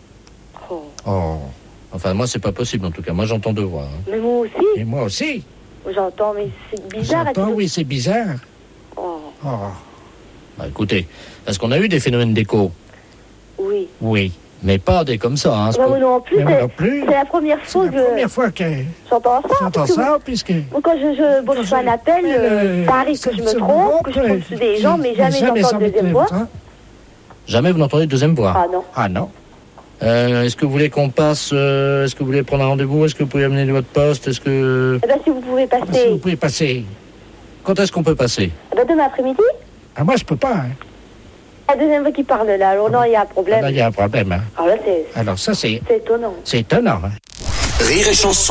Oh. Enfin, moi, c'est pas possible, en tout cas. Moi, j'entends deux voix. Hein. Mais moi aussi. Et moi aussi. J'entends, mais c'est bizarre. J'entends, oui, c'est bizarre. Oh. Écoutez, parce qu'on a eu des phénomènes d'écho. Oui. Oui. Mais pas des comme ça. Hein, moi non plus. Moi non plus. C'est la première fois que... la première fois que... J'entends ça, puisque... Quand je fais un appel, ça arrive que je me trompe, que je tombe sur des gens, mais jamais j'entends de deuxième voix. Jamais vous n'entendez de deuxième voix? Ah non. Ah non. Est-ce que vous voulez qu'on passe... est-ce que vous voulez prendre un rendez-vous? Est-ce que vous pouvez amener votre poste? Est-ce que... si vous pouvez passer... Si vous pouvez passer. Quand est-ce qu'on peut passer? Demain après-midi. Ah, moi, je peux pas. Hein. La deuxième fois qu'il parle, là. Alors non, il y a un problème. Là, il y a un problème. Hein. Alors ça, c'est... C'est étonnant. C'est étonnant. Hein. Rire et chanson.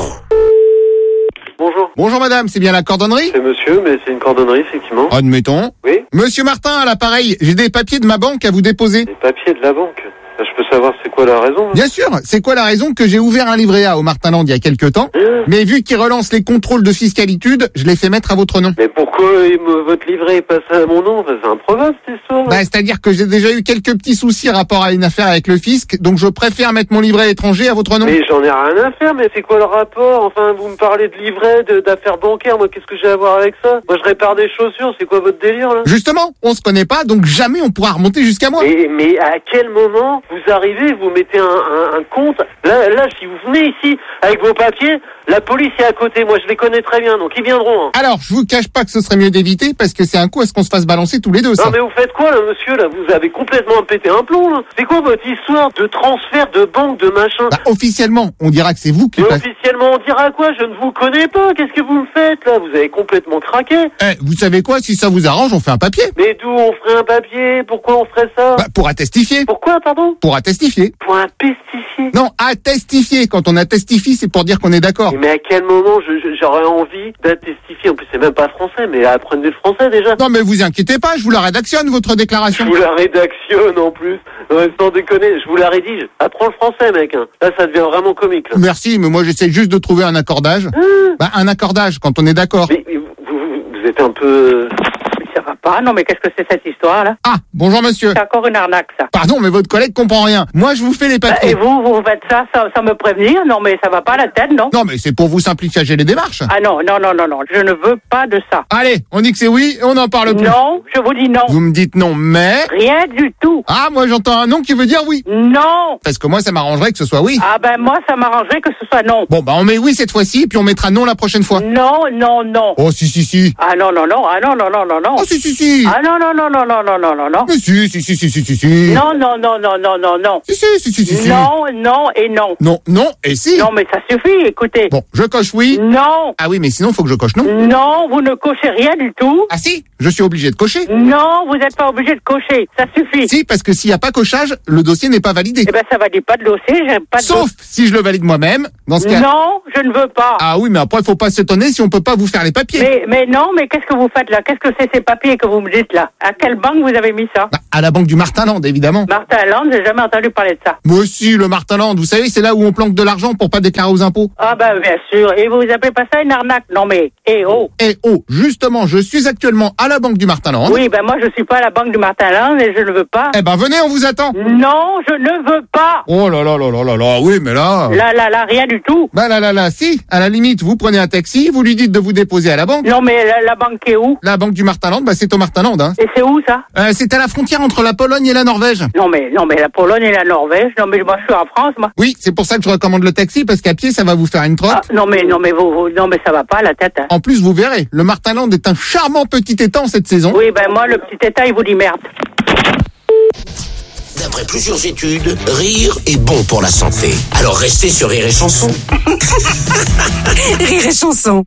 Bonjour. Bonjour madame, c'est bien la cordonnerie? C'est monsieur, mais c'est une cordonnerie, effectivement. Admettons. Oui. Monsieur Martin, à l'appareil, j'ai des papiers de ma banque à vous déposer. Les papiers de la banque. Je peux savoir c'est quoi la raison? Bien sûr, c'est quoi la raison que j'ai ouvert un livret A au Martinland il y a quelques temps, mais vu qu'il relance les contrôles de fiscalitude, je l'ai fait mettre à votre nom. Mais pourquoi votre livret est passé à mon nom? C'est improbable cette histoire. C'est-à-dire que j'ai déjà eu quelques petits soucis rapport à une affaire avec le fisc, donc je préfère mettre mon livret étranger à votre nom. Mais j'en ai rien à faire, mais c'est quoi le rapport? Enfin, vous me parlez de livret, d'affaires bancaires, moi qu'est-ce que j'ai à voir avec ça? Moi je répare des chaussures, c'est quoi votre délire là? Justement, on se connaît pas, donc jamais on pourra remonter jusqu'à moi. Mais à quel moment vous arrivez, vous mettez un compte? Là, si vous venez ici avec vos papiers, la police est à côté, moi je les connais très bien, donc ils viendront. Hein. Alors, je vous cache pas que ce serait mieux d'éviter, parce que c'est un coup à ce qu'on se fasse balancer tous les deux, ça. Non mais vous faites quoi là, monsieur, là? Vous avez complètement pété un plomb, là. C'est quoi votre histoire de transfert de banque, de machin? Officiellement, on dira que c'est vous qui... Officiellement, on dira quoi? Je ne vous connais pas, qu'est-ce que vous me faites, là? Vous avez complètement craqué. Vous savez quoi? Si ça vous arrange, on fait un papier. Mais d'où on ferait un papier? Pourquoi on ferait ça? Pour attestifier. Pourquoi, pardon? Pour attestifier. Pour un pestifier? Non, attestifier. Quand on attestifie, c'est pour dire qu'on est d'accord. Mais à quel moment j'aurais envie d'attestifier? En plus, c'est même pas français, mais apprenez le français déjà. Non, mais vous inquiétez pas, je vous la rédactionne, votre déclaration. Je vous la rédactionne en plus. Sans déconner, je vous la rédige. Apprends le français, mec. Hein. Là, ça devient vraiment comique. Là. Merci, mais moi j'essaie juste de trouver un accordage. Bah, un accordage, quand on est d'accord. Mais vous êtes un peu... Ça va pas, non mais qu'est-ce que c'est cette histoire-là? Ah, bonjour monsieur. C'est encore une arnaque, ça. Pardon, mais votre collègue comprend rien. Moi, je vous fais les papiers. Et vous faites ça sans me prévenir? Non mais ça va pas à la tête, non? Non, mais c'est pour vous simplifier les démarches. Ah non, je ne veux pas de ça. Allez, on dit que c'est oui et on n'en parle plus. Non, je vous dis non. Vous me dites non, mais... Rien du tout. Ah, moi j'entends un non qui veut dire oui. Non. Parce que moi, ça m'arrangerait que ce soit oui. Ah ben moi, ça m'arrangerait que ce soit non. Bon, bah on met oui cette fois-ci, puis on mettra non la prochaine fois. Non. Oh, si. Ah non. Oh, si. Ah non. Mais si. Non. Si. Non et non. Non et si. Non mais ça suffit, écoutez. Bon, je coche oui. Non. Ah oui, mais sinon, faut que je coche non. Non, vous ne cochez rien du tout. Ah si, je suis obligé de cocher. Non, vous n'êtes pas obligé de cocher, ça suffit. Si, parce que s'il n'y a pas cochage, le dossier n'est pas validé. Eh ben ça valide pas de dossier, j'ai pas de Sauf si je le valide moi-même, dans ce cas... Non, je ne veux pas. Ah oui, mais après, faut pas s'étonner si on peut pas vous faire les papiers. Mais non, mais qu'est-ce que vous faites là? Qu'est-ce que c'est ces papiers que vous me dites là? À quelle banque vous avez mis ça? Bah, à la banque du Martinland, évidemment. Martinland, j'ai jamais entendu parler de ça. Moi aussi, le Martinland, vous savez, c'est là où on planque de l'argent pour pas déclarer aux impôts. Ah ben bien sûr, et vous appelez pas ça une arnaque? Non mais, justement, je suis actuellement à la banque du Martinland. Oui, ben moi je suis pas à la banque du Martinland et je ne veux pas. Eh ben venez, on vous attend. Non, je ne veux pas. Oh là, oui, mais là... Là, rien du tout. Bah là, si, à la limite, vous prenez un taxi, vous lui dites de vous déposer à la banque. Non mais la banque est où? La banque du Martinland, bah c'est au Martinland, hein. Et c'est où ça? C'est à la frontière entre la Pologne et la Norvège. Non mais la Pologne et la Norvège, non mais moi je suis en France, moi. Oui, c'est pour ça que je recommande le taxi, parce qu'à pied, ça va vous faire une trotte. Ah, non mais ça va pas à la tête, hein. En plus, vous verrez, le Martinland est un charmant petit étang cette saison. Oui, ben moi, le petit étang, il vous dit merde. D'après plusieurs études, rire est bon pour la santé. Alors restez sur Rire et Chanson. Rire et Chanson.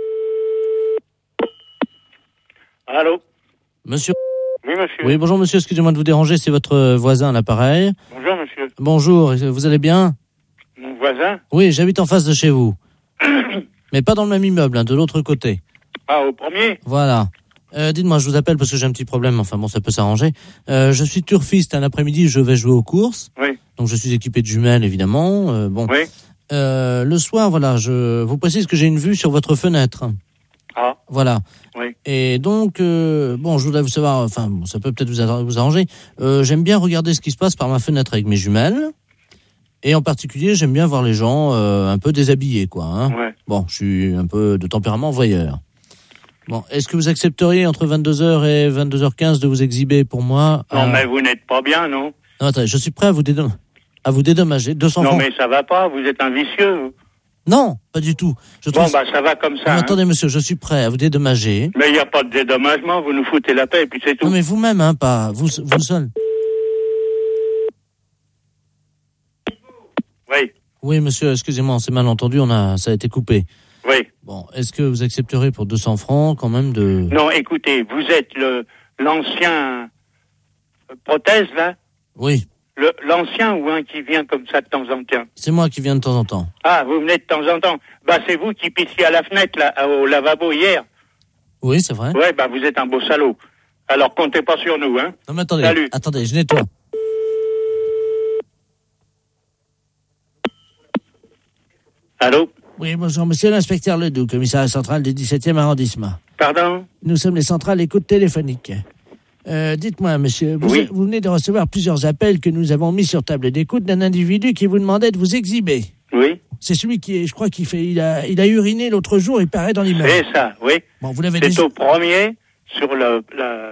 Allô? Monsieur. Oui, monsieur. Oui, bonjour monsieur, excusez-moi de vous déranger, c'est votre voisin à l'appareil. Bonjour, monsieur. Bonjour, vous allez bien? Mon voisin? Oui, j'habite en face de chez vous. Mais pas dans le même immeuble, hein, de l'autre côté. Ah, au premier? Voilà. Dites-moi, je vous appelle parce que j'ai un petit problème, enfin bon, ça peut s'arranger. Je suis turfiste, un après-midi, je vais jouer aux courses. Oui. Donc je suis équipé de jumelles, évidemment. Bon. Oui. Le soir, voilà, je vous précise que j'ai une vue sur votre fenêtre. Ah. Voilà. Oui. Et donc, bon, je voudrais vous savoir, enfin, bon, ça peut peut-être vous arranger. J'aime bien regarder ce qui se passe par ma fenêtre avec mes jumelles. Et en particulier, j'aime bien voir les gens un peu déshabillés, quoi. Hein. Ouais. Bon, je suis un peu de tempérament voyeur. Bon, est-ce que vous accepteriez entre 22h et 22h15 de vous exhiber pour moi? Non, mais vous n'êtes pas bien, non? Non, attendez, je suis prêt à vous dédommager. 200 francs. Non, mais ça va pas, vous êtes un vicieux. Vous. Non, pas du tout. Bon, bah ça va comme ça. Non, attendez, monsieur, je suis prêt à vous dédommager. Mais il n'y a pas de dédommagement, vous nous foutez la paix et puis c'est tout. Non, mais vous-même, hein, pas vous seul. Oui. Oui, monsieur, excusez-moi, c'est mal entendu, ça a été coupé. Oui. Bon, est-ce que vous accepterez pour 200 francs quand même de... Non, écoutez, vous êtes l'ancien prothèse, là? Oui. L'ancien ou un qui vient comme ça de temps en temps? C'est moi qui viens de temps en temps. Ah, vous venez de temps en temps. Bah, c'est vous qui pissiez à la fenêtre, là, au lavabo hier. Oui, c'est vrai. Ouais, bah, vous êtes un beau salaud. Alors, comptez pas sur nous, hein. Non, mais attendez. Salut. Attendez, je nettoie. Allô? Oui, bonjour, monsieur l'inspecteur Ledoux, commissariat central du 17e arrondissement. Pardon? Nous sommes les centrales écoute téléphonique. Dites-moi, monsieur, vous venez de recevoir plusieurs appels que nous avons mis sur table d'écoute d'un individu qui vous demandait de vous exhiber. Oui. C'est celui qui, je crois, il a uriné l'autre jour, il paraît dans l'immeuble. C'est ça, oui. Bon, vous l'avez C'est au premier, sur le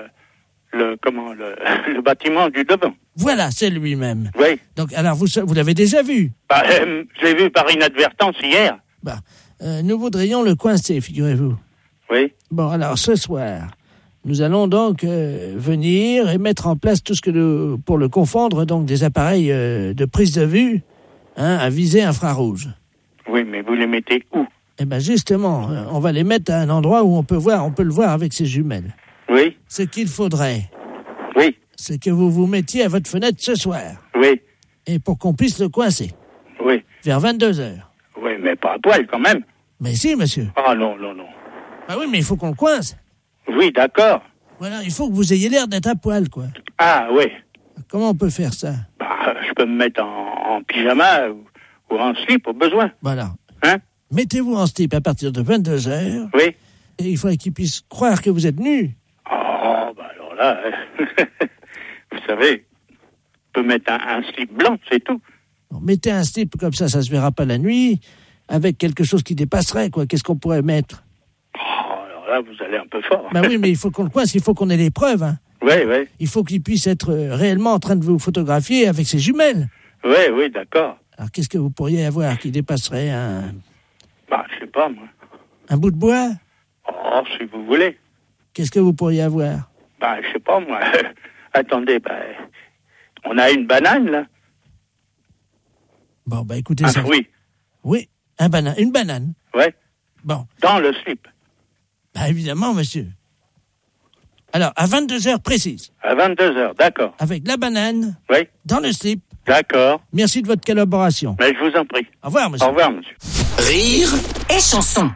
bâtiment du devant. Voilà, c'est lui-même. Oui. Donc, alors, vous l'avez déjà vu? Bah, je l'ai vu par inadvertance hier. Bah, nous voudrions le coincer, figurez-vous. Oui. Bon, alors, ce soir, nous allons donc venir et mettre en place tout ce que pour le confondre, donc des appareils de prise de vue, hein, à visée infrarouge. Oui, mais vous les mettez où? Eh ben, justement, on va les mettre à un endroit où on peut le voir avec ses jumelles. Oui. Ce qu'il faudrait, oui, c'est que vous vous mettiez à votre fenêtre ce soir. Oui. Et pour qu'on puisse le coincer. Oui. Vers 22h. Oui, mais pas à poil quand même. Mais si, monsieur. Ah non. Ah oui, mais il faut qu'on le coince. Oui, d'accord. Voilà, il faut que vous ayez l'air d'être à poil, quoi. Ah oui. Comment on peut faire ça? Bah, je peux me mettre en pyjama ou en slip au besoin. Voilà. Hein? Mettez-vous en slip à partir de 22h. Oui. Et il faudrait qu'il puisse croire que vous êtes nu. Oh, bah alors là, vous savez, on peut mettre un slip blanc, c'est tout. Bon, mettez un slip comme ça se verra pas la nuit, avec quelque chose qui dépasserait, quoi. Qu'est-ce qu'on pourrait mettre? Oh, alors là, vous allez un peu fort. Bah oui, mais il faut qu'on le coince, il faut qu'on ait les preuves, hein. Oui, oui. Il faut qu'il puisse être réellement en train de vous photographier avec ses jumelles. Oui, oui, d'accord. Alors, qu'est-ce que vous pourriez avoir qui dépasserait un... Bah, je sais pas, moi. Un bout de bois? Oh, si vous voulez. Qu'est-ce que vous pourriez avoir? Bah, je sais pas, moi. Attendez, bah... On a une banane, là. Bon, bah, écoutez un ça. fruit. Oui, une banane. Ouais. Bon. Dans le slip. Bah, évidemment, monsieur. Alors, à 22h précises. À 22h, d'accord. Avec la banane. Oui. Dans le slip. D'accord. Merci de votre collaboration. Mais je vous en prie. Au revoir, monsieur. Au revoir, monsieur. Rire et chanson.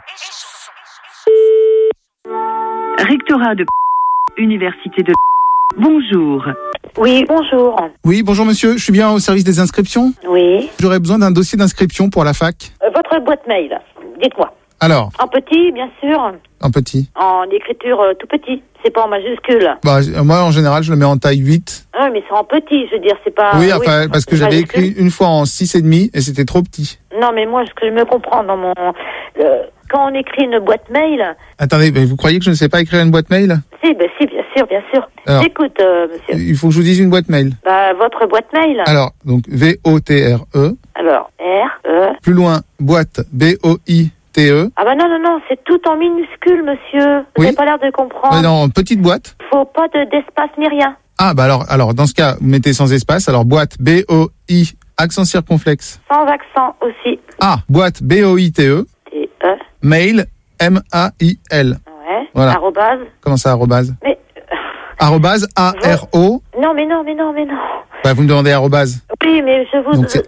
Rectorat de Université de Bonjour. Oui, bonjour. Oui, bonjour monsieur, je suis bien au service des inscriptions. Oui. J'aurais besoin d'un dossier d'inscription pour la fac. Votre boîte mail, dites-moi. Alors, En petit, bien sûr. en petit. En écriture tout petit. C'est pas en majuscule. Bah, moi, en général, je le mets en taille 8. Ah, mais c'est en petit, je veux dire, c'est pas... oui, enfin, parce que j'avais majuscule. écrit une fois en 6,5 et c'était trop petit. Non, mais moi, ce que je me comprends dans mon... quand on écrit une boîte mail... Attendez, mais vous croyez que je ne sais pas écrire une boîte mail? Si, bien sûr, bien sûr. Alors, J'écoute, monsieur. Il faut que je vous dise une boîte mail. Bah, votre boîte mail. Alors, donc, V-O-T-R-E. Alors, R-E... Plus loin, boîte, B-O-I-T-E. Ah bah non, c'est tout en minuscule, monsieur. Vous Oui. n'avez pas l'air de comprendre. Non, petite boîte. Faut pas d'espace ni rien. Ah, bah alors, dans ce cas, vous mettez sans espace. Alors, boîte, B-O-I, accent circonflexe. Sans accent aussi. Ah, boîte, B-O-I-T-E. T-E. Mail, M-A-I-L. Ouais. Voilà. Arrobase. Comment ça, arrobase? Mais... Arrobase, A-R-O. Non, mais non. Bah, vous me demandez arrobase. Oui, mais je vous... Donc, c'est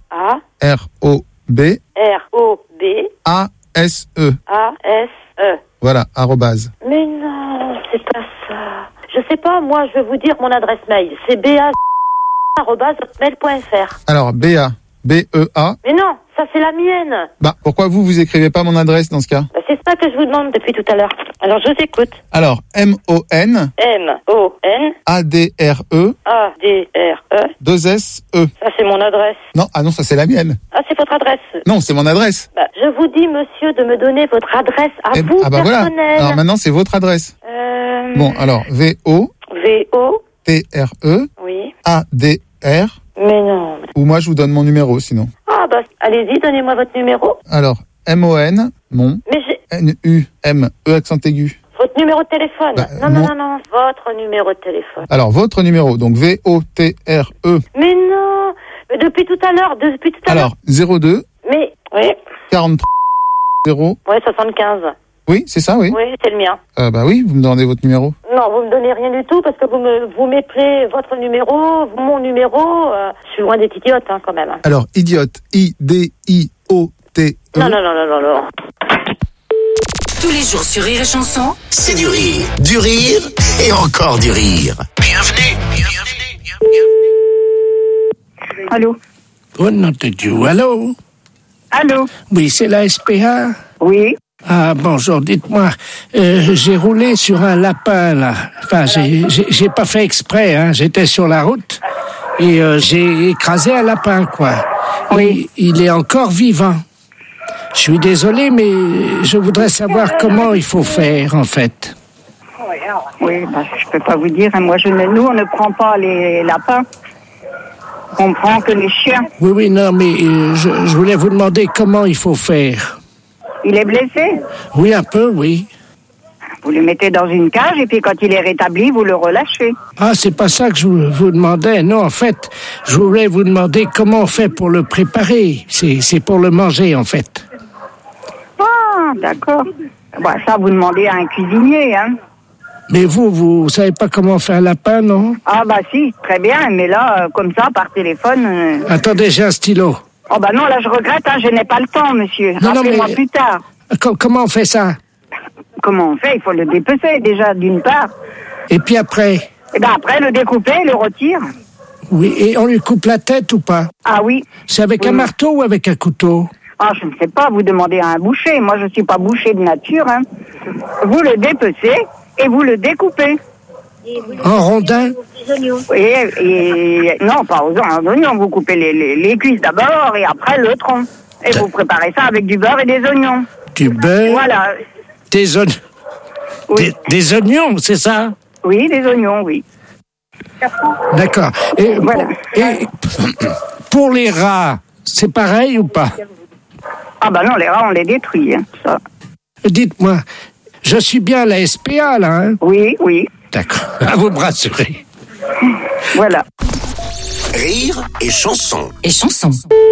A-R-O-B. R-O-B. A-S-E. A-S-E. Voilà, arrobase. Mais non, c'est pas ça. Je sais pas, moi, je vais vous dire mon adresse mail. C'est ba@hotmail.fr. Alors, B-A. B-E-A. Mais non, ça c'est la mienne. Bah, pourquoi vous écrivez pas mon adresse dans ce cas? Bah, c'est ça que je vous demande depuis tout à l'heure. Alors, je vous écoute. Alors, M-O-N. M-O-N. A-D-R-E. A-D-R-E. 2-S-E. Ça, c'est mon adresse. Non, ah non, ça c'est la mienne. Ah, c'est votre adresse. Non, c'est mon adresse. Bah, je vous dis, monsieur, de me donner votre adresse à vous, Ah bah voilà. personnelle. Alors maintenant, c'est votre adresse. Bon, alors, V-O. V-O. T-R-E. Oui. A-D-R. Mais non. Ou moi, je vous donne mon numéro, sinon. Ah, bah, allez-y, donnez-moi votre numéro. Alors, M-O-N, mon. Mais j'ai... N-U-M-E, accent aigu. Votre numéro de téléphone. Bah, non. Votre numéro de téléphone. Alors, votre numéro, donc V-O-T-R-E. Mais non. Mais depuis tout à l'heure. Alors, 02. Mais, oui. 43. 0. Ouais, 75. Oui, c'est ça, oui. Oui, c'est le mien. Bah oui, vous me demandez votre numéro. Non, vous me donnez rien du tout parce que vous m'appelez votre numéro, mon numéro. Je suis loin d'être idiote, hein, quand même. Alors, idiote, I-D-I-O-T-E. Non. Tous les jours sur Rire et Chanson. C'est du rire et encore du rire. Bienvenue. Allô? Oh, nom de Dieu, allô? Allô? Oui, c'est la SPA? Oui. Ah, bonjour, dites-moi, j'ai roulé sur un lapin, là. Enfin, j'ai pas fait exprès, hein. J'étais sur la route et j'ai écrasé un lapin, quoi. Oui. Il est encore vivant. Je suis désolé, mais je voudrais savoir comment il faut faire, en fait. Oui, bah, je peux pas vous dire. Hein. Moi, nous, on ne prend pas les lapins. On prend que les chiens. Oui, non, mais je voulais vous demander comment il faut faire. Il est blessé? Oui, un peu, oui. Vous le mettez dans une cage et puis quand il est rétabli, vous le relâchez. Ah, c'est pas ça que je vous demandais. Non, en fait, je voulais vous demander comment on fait pour le préparer. C'est pour le manger, en fait. Ah, d'accord. Bah, ça, vous demandez à un cuisinier, hein. Mais vous savez pas comment faire un lapin, non? Ah, bah si, très bien. Mais là, comme ça, par téléphone... Attendez, j'ai un stylo. Oh, bah non, là, je regrette, hein, je n'ai pas le temps, monsieur. Non, Rappelez-moi mais... plus tard. Comment on fait ça? Comment on fait? Il faut le dépecer, déjà, d'une part. Et puis après? Et ben après, le découper, le retire. Oui, et on lui coupe la tête ou pas? Ah oui. C'est avec un marteau ou avec un couteau? Ah, je ne sais pas, vous demandez à un boucher. Moi, je suis pas boucher de nature, hein. Vous le dépecez et vous le découpez. En rondins? Et non, pas en oignons. Vous coupez les cuisses d'abord et après le tronc. Et vous préparez ça avec du beurre et des oignons. Du beurre? Voilà. Des oignons? Oui. Des oignons, c'est ça? Oui, des oignons, oui. D'accord. Et, voilà. Pour les rats, c'est pareil ou pas? Ah bah non, les rats, on les détruit, hein, ça. Dites-moi, je suis bien à la SPA, là, hein? Oui, oui. D'accord, à vous me rassurer. Voilà. Rire et chanson. Et chanson.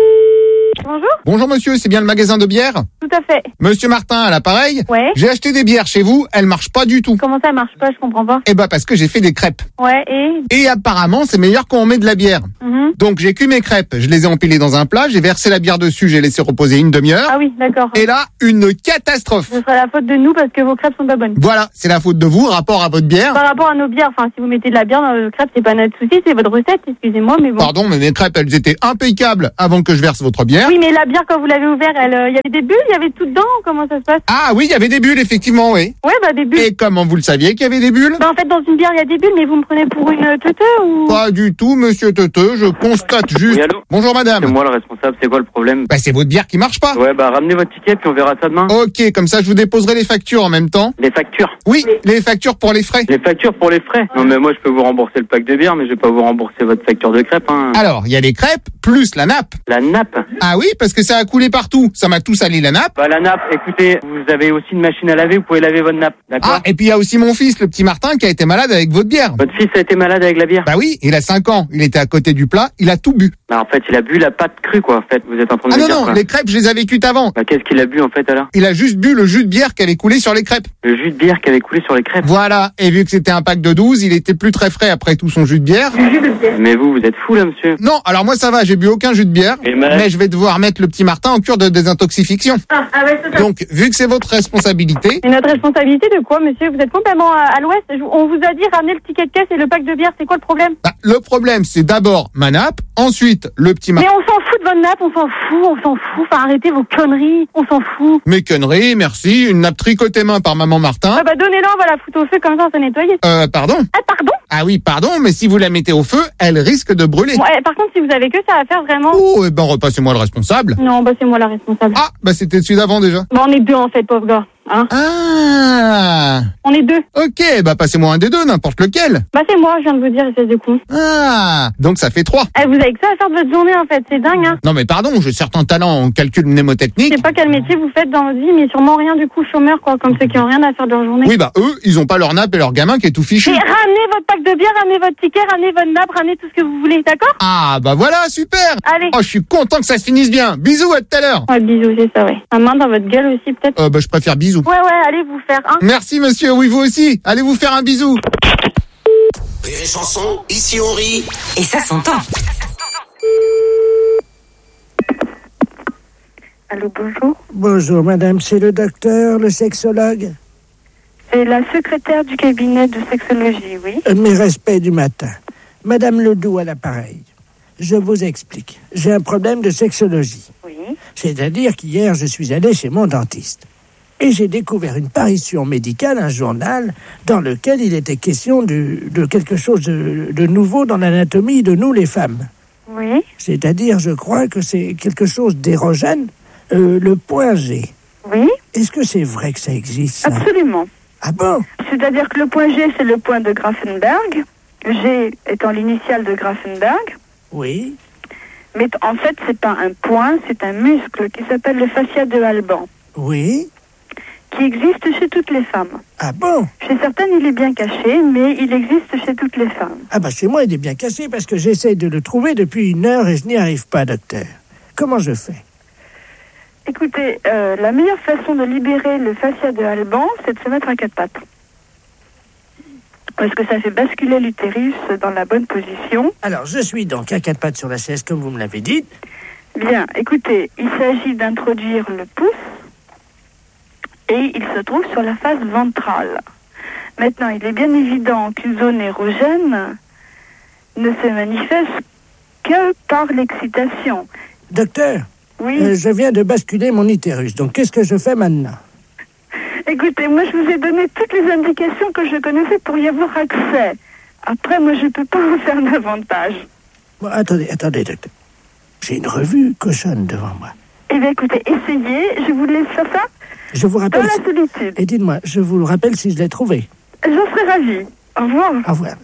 Bonjour. Bonjour monsieur, c'est bien le magasin de bière? Tout à fait. Monsieur Martin à l'appareil? Ouais. J'ai acheté des bières chez vous, elles marchent pas du tout. Comment ça marche pas? Je comprends pas. Eh ben parce que j'ai fait des crêpes. Ouais, Et apparemment c'est meilleur quand on met de la bière. Donc j'ai cuit mes crêpes, je les ai empilées dans un plat, j'ai versé la bière dessus, j'ai laissé reposer une demi-heure. Ah oui, d'accord. Et là, une catastrophe. Ce sera la faute de nous parce que vos crêpes sont pas bonnes. Voilà, c'est la faute de vous, rapport à votre bière. Par rapport à nos bières, enfin, si vous mettez de la bière dans vos crêpes, c'est pas notre souci, c'est votre recette, excusez-moi, mais bon. Pardon, mais mes crêpes, elles étaient impeccables avant que je verse votre bière. Oui, mais la bière, quand vous l'avez ouverte, il y avait des bulles, il y avait tout dedans, comment ça se passe? Ah oui, il y avait des bulles, effectivement, oui. Ouais, bah des bulles. Et comment vous le saviez qu'il y avait des bulles? Bah en fait, dans une bière, il y a des bulles, mais vous me prenez pour une teuteux ou? Pas du tout, monsieur Teuteux, je constate juste... Oui, allô? Bonjour madame. C'est moi le responsable, c'est quoi le problème? Bah c'est votre bière qui marche pas. Ouais, bah ramenez votre ticket puis on verra ça demain. Ok, comme ça je vous déposerai les factures en même temps. Les factures? Oui, les factures pour les frais. Les factures pour les frais? Non mais moi je peux vous rembourser le pack de bière, mais je vais pas vous rembourser votre facture de crêpes, hein. Alors, il y a les crêpes plus la nappe. La nappe? Ah oui, parce que ça a coulé partout, ça m'a tout sali la nappe. Bah la nappe, écoutez, vous avez aussi une machine à laver, vous pouvez laver votre nappe, d'accord? Ah, et puis il y a aussi mon fils, le petit Martin, qui a été malade avec votre bière. Votre fils a été malade avec la bière? Bah oui, il a 5 ans, il était à côté du plat, il a tout bu. Bah en fait, il a bu la pâte crue quoi, en fait, vous êtes en train de Ah me non, dire non, quoi. les crêpes, je les avais cuites avant. Bah qu'est-ce qu'il a bu en fait alors? Il a juste bu le jus de bière qui avait coulé sur les crêpes. Le jus de bière qui avait coulé sur les crêpes? Voilà, et vu que c'était un pack de 12, il était plus très frais après tout son jus de bière. Mais vous êtes fou là monsieur? Non, alors moi ça va, j'ai bu aucun jus de bière, mais je vais devoir mettre le petit Martin en cure de désintoxification. Donc, vu que c'est votre responsabilité... Et notre responsabilité de quoi, monsieur? Vous êtes complètement à l'ouest. On vous a dit ramener le ticket de caisse et le pack de bière, c'est quoi le problème? Bah, le problème, c'est d'abord ma nappe, ensuite le petit Martin... Mais on s'en fout de votre nappe, on s'en fout. Enfin, arrêtez vos conneries, on s'en fout. Mes conneries, merci, une nappe tricotée main par maman Martin. Ah bah donnez-la, on va la foutre au feu, comme ça on s'est nettoyé. Pardon? Ah, pardon? Ah oui, pardon, mais si vous la mettez au feu, elle risque de brûler. Ouais, par contre, si vous avez que ça à faire, vraiment... Oh, eh ben repassez-moi le responsable. Non, bah c'est moi la responsable. Ah, bah c'était celui d'avant déjà. Bah on est deux en fait, pauvre gars. Hein? Ah. On est deux. Ok, bah passez-moi un des deux, n'importe lequel. Bah c'est moi, je viens de vous dire, espèce de con. Ah, donc ça fait 3. Eh, vous avez que ça à faire de votre journée en fait, c'est dingue hein. Non mais pardon, j'ai certains talents en calcul mnémotechnique. Je sais pas quel métier vous faites dans votre vie, mais sûrement rien du coup, chômeur quoi, comme ceux qui ont rien à faire de leur journée. Oui bah eux, ils ont pas leur nappe et leur gamin qui est tout fichu. Et ramenez votre pack de bière, ramenez votre ticket, ramenez votre nappe, ramenez tout ce que vous voulez, d'accord? Ah bah voilà, super. Allez. Oh, je suis content que ça se finisse bien. Bisous, à tout à l'heure. Ouais, bisous, c'est ça, ouais. Un main dans votre gueule aussi peut-être. Bah je préfère bisous. Ouais, allez vous faire un. Merci monsieur, oui vous aussi. Allez vous faire un bisou. Rire et chanson, ici on rit. Et ça s'entend. Allô, bonjour. Bonjour madame, c'est le docteur, le sexologue? C'est la secrétaire du cabinet de sexologie, oui. Mes respects du matin. Madame Ledoux à l'appareil. Je vous explique. J'ai un problème de sexologie. Oui. C'est-à-dire qu'hier, je suis allé chez mon dentiste. Et j'ai découvert une parution médicale, un journal, dans lequel il était question de quelque chose de nouveau dans l'anatomie de nous, les femmes. Oui. C'est-à-dire, je crois que c'est quelque chose d'érogène, le point G. Oui. Est-ce que c'est vrai que ça existe, ça? Absolument. Ah bon? C'est-à-dire que le point G, c'est le point de Grafenberg. G étant l'initiale de Grafenberg. Oui. Mais en fait, c'est pas un point, c'est un muscle qui s'appelle le fascia de Alban. Oui. Qui existe chez toutes les femmes. Ah bon? Chez certaines, il est bien caché, mais il existe chez toutes les femmes. Ah bah chez moi, il est bien caché parce que j'essaie de le trouver depuis 1 heure et je n'y arrive pas, docteur. Comment je fais? Écoutez, la meilleure façon de libérer le fascia de Alban, c'est de se mettre à 4 pattes. Parce que ça fait basculer l'utérus dans la bonne position. Alors, je suis donc à 4 pattes sur la chaise, comme vous me l'avez dit. Bien, écoutez, il s'agit d'introduire le pouce et il se trouve sur la face ventrale. Maintenant, il est bien évident qu'une zone érogène ne se manifeste que par l'excitation. Docteur? Oui. Je viens de basculer mon utérus. Donc, qu'est-ce que je fais maintenant? Écoutez, moi, je vous ai donné toutes les indications que je connaissais pour y avoir accès. Après, moi, je peux pas en faire davantage. Bon, attendez, docteur. J'ai une revue cochonne devant moi. Eh bien, écoutez, essayez. Je vous laisse faire ça. Je vous rappelle... Dans la solitude. Et dites-moi, je vous le rappelle si je l'ai trouvé. J'en serais ravie. Au revoir. Au revoir.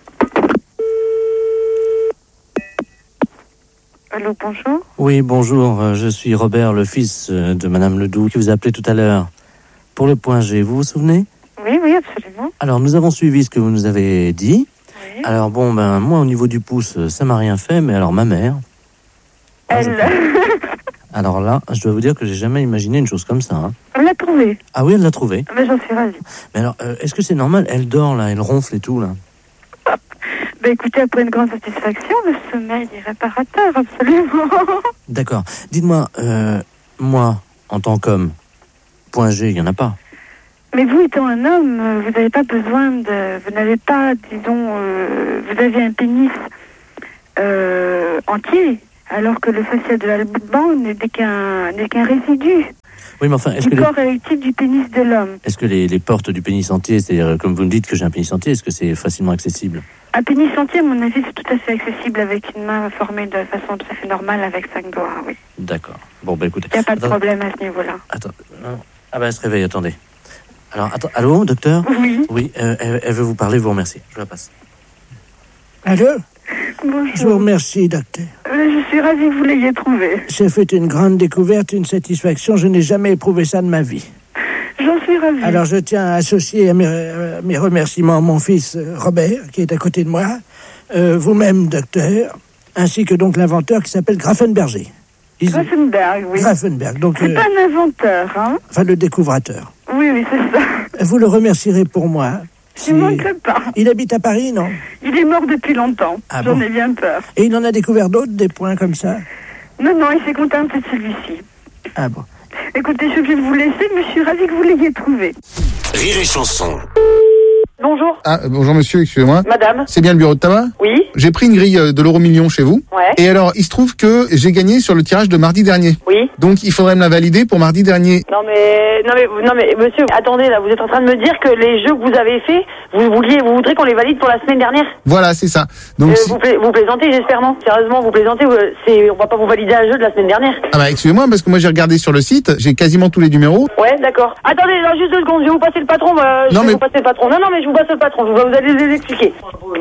Allô, bonjour. Oui, bonjour. Je suis Robert, le fils de Madame Ledoux, qui vous a appelé tout à l'heure. Pour le point G, vous vous souvenez? Oui, absolument. Alors, nous avons suivi ce que vous nous avez dit. Oui. Alors, moi, au niveau du pouce, ça m'a rien fait, mais alors ma mère... Alors là, je dois vous dire que j'ai jamais imaginé une chose comme ça. Hein. Elle l'a trouvé. Ah oui, elle l'a trouvé. Mais j'en suis ravie. Mais alors, est-ce que c'est normal? Elle dort, là, elle ronfle et tout, là. Ben écoutez, après une grande satisfaction, le sommeil est réparateur, absolument. D'accord. Dites-moi, moi, en tant qu'homme, point G, il n'y en a pas. Mais vous étant un homme, vous n'avez pas besoin de... Vous n'avez pas, disons... vous avez un pénis entier, alors que le fascia de l'alban n'est qu'un résidu. Oui, mais enfin, est-ce du que corps érectile du pénis de l'homme. Est-ce que les portes du pénis entier, c'est-à-dire, comme vous me dites que j'ai un pénis entier, est-ce que c'est facilement accessible? Un pénis entier, à mon avis, c'est tout à fait accessible avec une main formée de façon tout à fait normale avec 5 doigts, oui. D'accord. Bon, ben écoutez... Il n'y a pas de problème à ce niveau-là. Attends, non. Ah ben, elle se réveille, attendez. Alors, attends, allô, docteur? Oui. Oui, elle veut vous parler, vous remercie. Je la passe. Allô? Bonjour. Je vous remercie, docteur. Je suis ravie que vous l'ayez trouvé. J'ai fait une grande découverte, une satisfaction. Je n'ai jamais éprouvé ça de ma vie. J'en suis ravie. Alors, je tiens à associer à mes remerciements mon fils Robert, qui est à côté de moi, vous-même, docteur, ainsi que donc l'inventeur qui s'appelle Grafenberger. Grafenberg, oui. Grafenberg, donc... C'est pas un inventeur, hein? Enfin, le découvrateur. Oui, c'est ça. Vous le remercierez pour moi. Je ne manquerai pas. Il habite à Paris, non? Il est mort depuis longtemps. J'en ai bien peur. Et il en a découvert d'autres, des points comme ça? Non, il s'est contenté de celui-ci. Ah bon. Écoutez, je vais vous laisser, mais je suis ravie que vous l'ayez trouvé. Rire et chanson. Bonjour. Ah, bonjour monsieur, excusez-moi. Madame. C'est bien le bureau de tabac? Oui. J'ai pris une grille de l'euro-million chez vous. Ouais. Et alors, il se trouve que j'ai gagné sur le tirage de mardi dernier. Oui. Donc, il faudrait me la valider pour mardi dernier. Non mais, monsieur, attendez, là, vous êtes en train de me dire que les jeux que vous avez faits, vous voudrez qu'on les valide pour la semaine dernière? Voilà, c'est ça. Donc, vous plaisantez, j'espère, non? Sérieusement, vous plaisantez, on va pas vous valider un jeu de la semaine dernière. Ah bah, excusez-moi, parce que moi, j'ai regardé sur le site, j'ai quasiment tous les numéros. Ouais, d'accord. Attendez, là, juste 2 secondes, je vais vous passer le patron, vous passer le patron. Non, mais je vous passe le patron, vous allez les expliquer.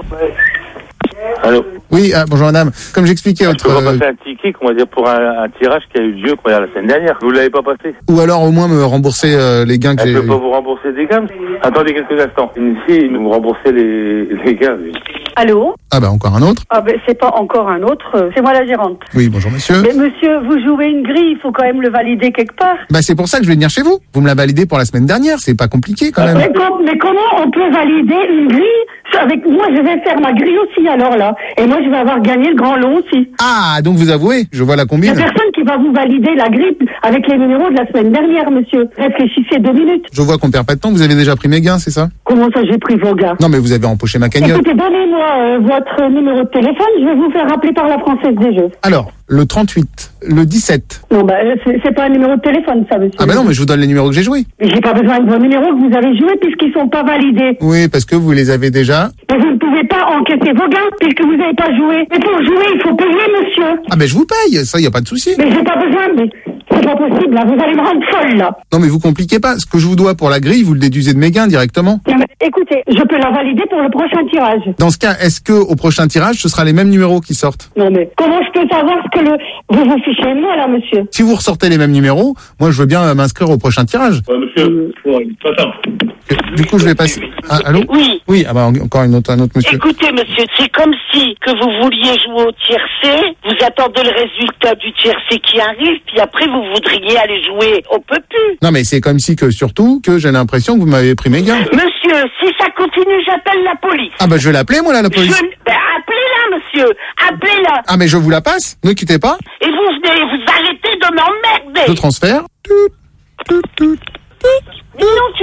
Allô? Oui, bonjour madame. Comme j'expliquais On va passer un ticket, on va dire, pour un tirage qui a eu lieu la semaine dernière. Vous l'avez pas passé? Ou alors au moins me rembourser les gains que j'ai... Elle peut pas vous rembourser des gains? Attendez quelques instants. Ici, nous remboursez les gains. Oui. Allô? Ah bah encore un autre? Ah ben c'est pas encore un autre, c'est moi la gérante. Oui, bonjour monsieur. Mais monsieur, vous jouez une grille, il faut quand même le valider quelque part. Bah c'est pour ça que je vais venir chez vous. Vous me la validez pour la semaine dernière, c'est pas compliqué quand même. Mais comment on peut valider une grille avec moi? Je vais faire ma grille aussi alors là. Et moi je vais avoir gagné le grand lot aussi. Ah, donc vous avouez, je vois la combine. Il n'y a personne qui va vous valider la grille avec les numéros de la semaine dernière, monsieur. Réfléchissez 2 minutes. Je vois qu'on perd pas de temps, vous avez déjà pris mes gains, c'est ça? Comment ça j'ai pris vos gains? Non mais vous avez empoché ma cagnotte. Écoutez, donnez-moi votre numéro de téléphone, je vais vous faire rappeler par la Française des Jeux. Alors, le 38, le 17. Non, c'est pas un numéro de téléphone, ça, monsieur. Ah non, mais je vous donne les numéros que j'ai joués. Mais j'ai pas besoin de vos numéros que vous avez joués puisqu'ils sont pas validés. Oui, parce que vous les avez déjà. Mais vous ne pouvez pas encaisser vos gains puisque vous n'avez pas joué. Mais pour jouer, il faut payer, monsieur. Ah je vous paye, ça, y a pas de souci. Mais j'ai pas besoin, mais c'est pas possible, là, vous allez me rendre folle, là. Non, mais vous compliquez pas. Ce que je vous dois pour la grille, vous le déduisez de mes gains directement. Non, mais écoutez, je peux la valider pour le prochain tirage. Dans ce cas, est-ce que au prochain tirage, ce sera les mêmes numéros qui sortent? Non, mais comment je peux savoir ce que vous vous fichez de moi, là, monsieur? Si vous ressortez les mêmes numéros, moi, je veux bien m'inscrire au prochain tirage. Monsieur, attends. Du coup, je vais passer... Ah, allô? Oui. Oui, ah encore un autre monsieur. Écoutez, monsieur, c'est comme si que vous vouliez jouer au tiercé, vous attendez le résultat du tiercé qui arrive, puis après vous voudriez aller jouer au peu plus. Non, mais c'est comme si que, surtout, que j'ai l'impression que vous m'avez pris mes gains. Monsieur, si ça continue, j'appelle la police. Ah je vais l'appeler, moi, là, la police. Appelez-la, monsieur, appelez-la. Ah, mais je vous la passe, ne quittez pas. Et vous arrêtez de m'emmerder. Je transfère. Non,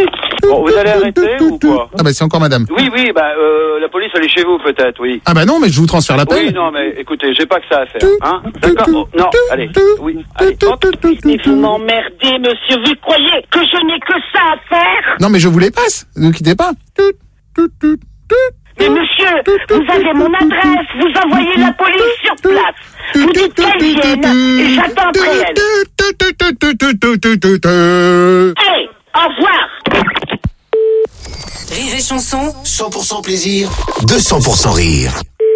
Bon, vous allez arrêter ou quoi? Ah bah c'est encore madame. Oui, la police elle est chez vous peut-être, oui. Ah bah non, mais je vous transfère l'appel. Oui, non, mais écoutez, j'ai pas que ça à faire, hein. D'accord. Oh, non, allez, oui, allez, hop. Mais vous m'emmerdez, monsieur. Vous croyez que je n'ai que ça à faire? Non, mais je vous les passe. Ne quittez pas. Mais monsieur, vous avez mon adresse. Vous envoyez la police sur place. Vous dites qu'elle vienne et j'attendrai elle. Allez, au revoir. Rire et chanson. 100% plaisir, 200% rire.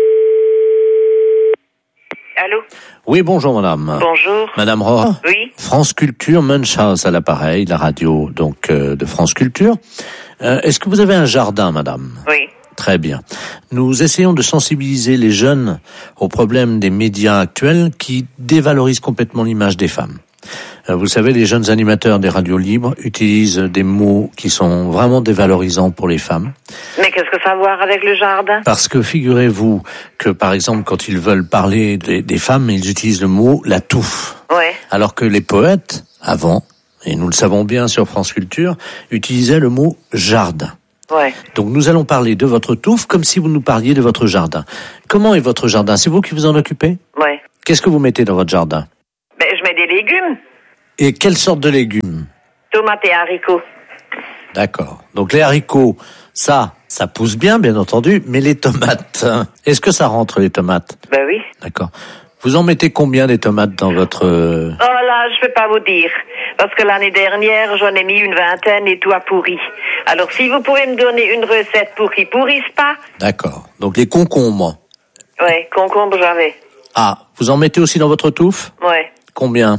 Allô? Oui, bonjour madame. Bonjour. Madame Rohr. Oui. France Culture, Munchhouse à l'appareil, la radio donc de France Culture. Est-ce que vous avez un jardin, madame? Oui. Très bien. Nous essayons de sensibiliser les jeunes aux problèmes des médias actuels qui dévalorisent complètement l'image des femmes. Vous savez, les jeunes animateurs des radios libres utilisent des mots qui sont vraiment dévalorisants pour les femmes. Mais qu'est-ce que ça a à voir avec le jardin? Parce que figurez-vous que, par exemple, quand ils veulent parler des femmes, ils utilisent le mot « la touffe ». Ouais. Alors que les poètes, avant, et nous le savons bien sur France Culture, utilisaient le mot « jardin ». Ouais. Donc nous allons parler de votre touffe comme si vous nous parliez de votre jardin. Comment est votre jardin? C'est vous qui vous en occupez? Ouais. Qu'est-ce que vous mettez dans votre jardin? Ben, je mets des légumes. Et quelle sorte de légumes? Tomates et haricots. D'accord. Donc les haricots, ça pousse bien entendu, mais les tomates, est-ce que ça rentre les tomates? Ben oui. D'accord. Vous en mettez combien des tomates dans votre... Oh là, je peux pas vous dire. Parce que l'année dernière, j'en ai mis une vingtaine et tout a pourri. Alors si vous pouvez me donner une recette pour qu'ils pourrissent pas. D'accord. Donc les concombres. Ouais, concombre j'avais. Ah, vous en mettez aussi dans votre touffe? Ouais. Combien?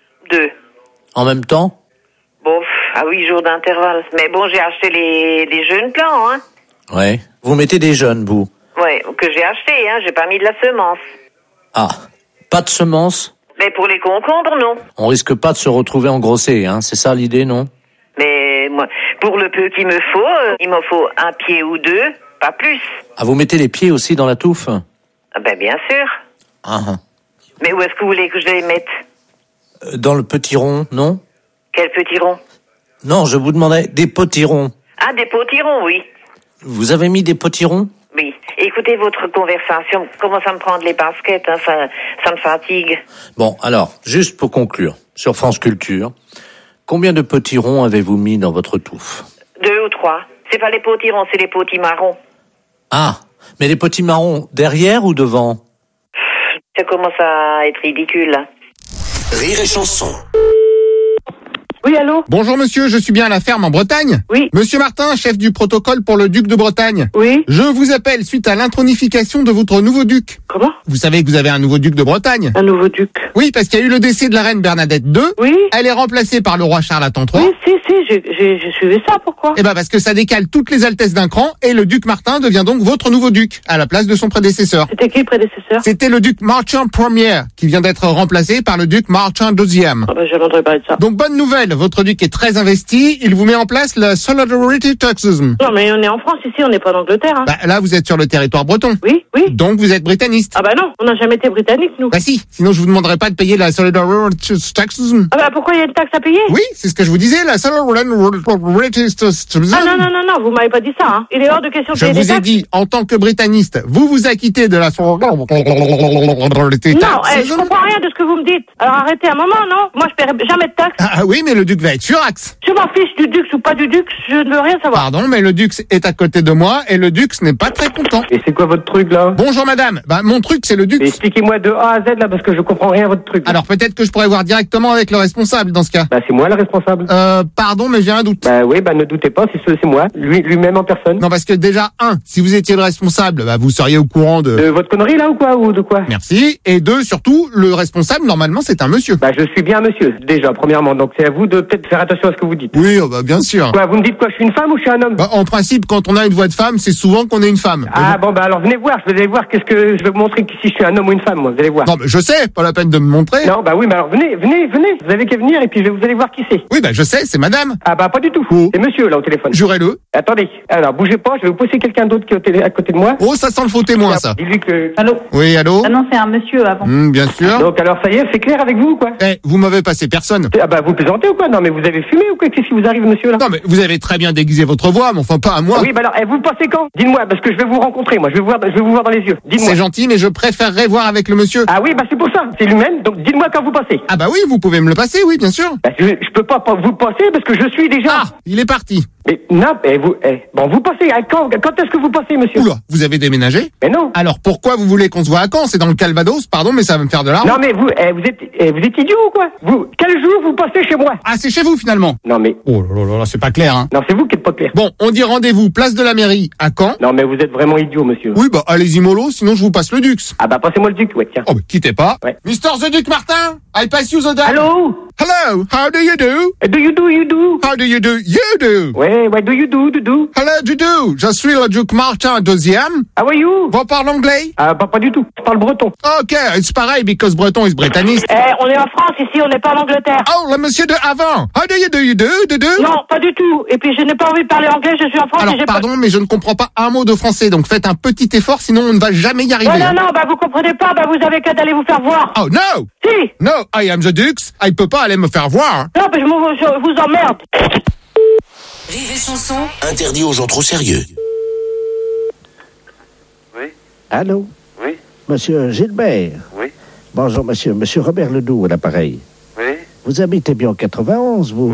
2. En même temps? Bon, à 8 jours d'intervalle. Mais bon, j'ai acheté les jeunes plants, hein. Ouais. Vous mettez des jeunes, vous? Ouais, que j'ai acheté, hein. J'ai pas mis de la semence. Ah, pas de semences? Mais pour les concombres, non. On risque pas de se retrouver engrossé, hein. C'est ça l'idée, non? Mais moi, pour le peu qu'il me faut, il m'en faut un pied ou deux, pas plus. Ah, vous mettez les pieds aussi dans la touffe? Ah ben bien sûr. Ah. Mais où est-ce que vous voulez que je les mette? Dans le potiron, non? Quel potiron? Non, je vous demandais des potirons. Ah, des potirons, oui. Vous avez mis des potirons? Oui. Écoutez, votre conversation commence à me prendre les baskets, hein, ça me fatigue. Bon, alors, juste pour conclure, sur France Culture, combien de potirons avez-vous mis dans votre touffe? 2 ou 3. C'est pas les potirons, c'est les potimarrons. Ah, mais les potimarrons, derrière ou devant? Ça commence à être ridicule, là. Rire et chanson. Oui, allô? Bonjour monsieur, je suis bien à la ferme en Bretagne. Oui. Monsieur Martin, chef du protocole pour le duc de Bretagne. Oui. Je vous appelle suite à l'intronification de votre nouveau duc. Comment? Vous savez que vous avez un nouveau duc de Bretagne. Un nouveau duc? Oui, parce qu'il y a eu le décès de la reine Bernadette II. Oui. Elle est remplacée par le roi Charles-Attend III. Oui, j'ai suivi ça, pourquoi? Eh ben parce que ça décale toutes les altesses d'un cran et le duc Martin devient donc votre nouveau duc, à la place de son prédécesseur. C'était qui le prédécesseur? C'était le duc Marchand Ier, qui vient d'être remplacé par le duc Marchand II. Ah ben, je n'entendrai pas de ça. Donc bonne nouvelle, votre duc est très investi, il vous met en place la Solidarity Taxes. Non mais on est en France ici, on n'est pas en Angleterre. Hein. Bah, là vous êtes sur le territoire breton. Oui, oui. Donc vous êtes britanniste. Ah bah non, on n'a jamais été britannique nous. Bah si, sinon je vous demanderai pas de payer la Solidarity Taxes. Ah bah pourquoi il y a une taxe à payer? Oui, c'est ce que je vous disais, la Solidarity Taxes. Ah non, vous m'avez pas dit ça. Hein. Il est hors de question de payer des taxes. Je vous ai dit, en tant que britanniste, vous vous acquittez de la Solidarity Taxes. Non, je comprends rien de ce que vous me dites. Alors arrêtez un moment, non? Moi je paierai jamais de taxes. Ah oui, mais le duc va être furax. Je m'en fiche du dux ou pas du dux, je ne veux rien savoir. Pardon, mais le dux est à côté de moi et le dux n'est pas très content. Et c'est quoi votre truc là? Bonjour madame, bah mon truc c'est le dux. Expliquez-moi de A à Z là parce que je comprends rien à votre truc. Alors peut-être que je pourrais voir directement avec le responsable dans ce cas. Bah c'est moi le responsable. Pardon, mais j'ai un doute. Bah oui, bah ne doutez pas, c'est moi, lui-même en personne. Non parce que déjà, si vous étiez le responsable, bah vous seriez au courant de votre connerie là ou quoi, ou de quoi? Merci. Et 2, surtout, le responsable normalement c'est un monsieur. Bah je suis bien un monsieur, déjà, premièrement, donc c'est à vous de peut-être faire attention à ce que vous dites. Oui, bah bien sûr. Quoi, vous me dites quoi, je suis une femme ou je suis un homme? Bah, en principe, quand on a une voix de femme, c'est souvent qu'on est une femme. Ah bon, bah alors venez voir, vous allez voir qu'est-ce que je vais vous montrer si je suis un homme ou une femme, moi, vous allez voir. Non, mais je sais, pas la peine de me montrer. Non, bah oui, mais alors venez, vous avez qu'à venir et puis vous allez voir qui c'est. Oui, bah je sais, c'est madame. Ah bah pas du tout, c'est monsieur là au téléphone. Jurez-le. Attendez, alors bougez pas, je vais vous poser quelqu'un d'autre qui est à côté de moi. Oh, ça sent le faux témoin, ça. Dis-lui que... Allô? Oui, allô? Ah non, c'est un monsieur avant. Bien sûr. Donc alors ça y est, c'est clair avec vous ou quoi? Vous m'avez passé personne. Ah bah vous plaisantez ou quoi? Non, mais vous avez fumé ou quoi? Qu'est-ce qui vous arrive, monsieur, là? Non, mais vous avez très bien déguisé votre voix, mais enfin pas à moi. Oui, bah alors, vous passez quand? Dites-moi, parce que je vais vous rencontrer, moi. Je vais vous voir dans les yeux. Dites-moi. C'est gentil, mais je préférerais voir avec le monsieur. Ah oui, bah c'est pour ça. C'est lui-même. Donc dites-moi quand vous passez. Ah bah oui, vous pouvez me le passer, oui, bien sûr. Bah, je peux pas vous passer parce que je suis déjà. Ah, il est parti. Mais non, bon, vous passez à quand est-ce que vous passez, monsieur? Oula, vous avez déménagé? Mais non. Alors pourquoi vous voulez qu'on se voit à Caen? C'est dans le Calvados, pardon, mais ça va me faire de l'argent. Non, mais vous êtes idiot ou quoi? Quel jour vous passez chez moi? Ah, c'est chez vous finalement? Non, mais. Oh là là, c'est pas clair, hein. Non, c'est vous qui êtes pas clair. Bon, on dit rendez-vous, place de la mairie, à Caen. Non, mais vous êtes vraiment idiot, monsieur. Oui, bah, allez-y mollo, sinon je vous passe le Dux. Ah bah, passez-moi le Duc, ouais, tiens. Oh, bah, quittez pas. Ouais. Mr. The Duc Martin, I pass you the Duc. Hello? Hello, how do you do? Do you do? How do you do? You do. Ouais, do you do? Hello, du do. Je suis le Duc Martin deuxième. How are you? Vous parlez anglais? Ah, pas du tout. Je parle breton. Ok, it's pareil, because breton is brétaniste. On est en France ici, on n'est pas en Angleterre. Oh, le monsieur de avant. How do you do? Non, pas du tout. Et puis je n'ai pas envie de parler anglais, je suis en France. Alors, pardon, mais je ne comprends pas un mot de français, donc faites un petit effort, sinon on ne va jamais y arriver. Non, bah vous comprenez pas, bah vous avez qu'à d'aller vous faire voir. Oh, no! Si! No, I am the Dux, I peux pas aller me faire voir. Non, mais je vous emmerde. Rire et chanson. Interdit aux gens trop sérieux. Oui. Allô? Oui. Monsieur Gilbert? Oui. Bonjour, monsieur. Monsieur Robert Ledoux, à l'appareil. Oui. Vous habitez bien en 91, vous?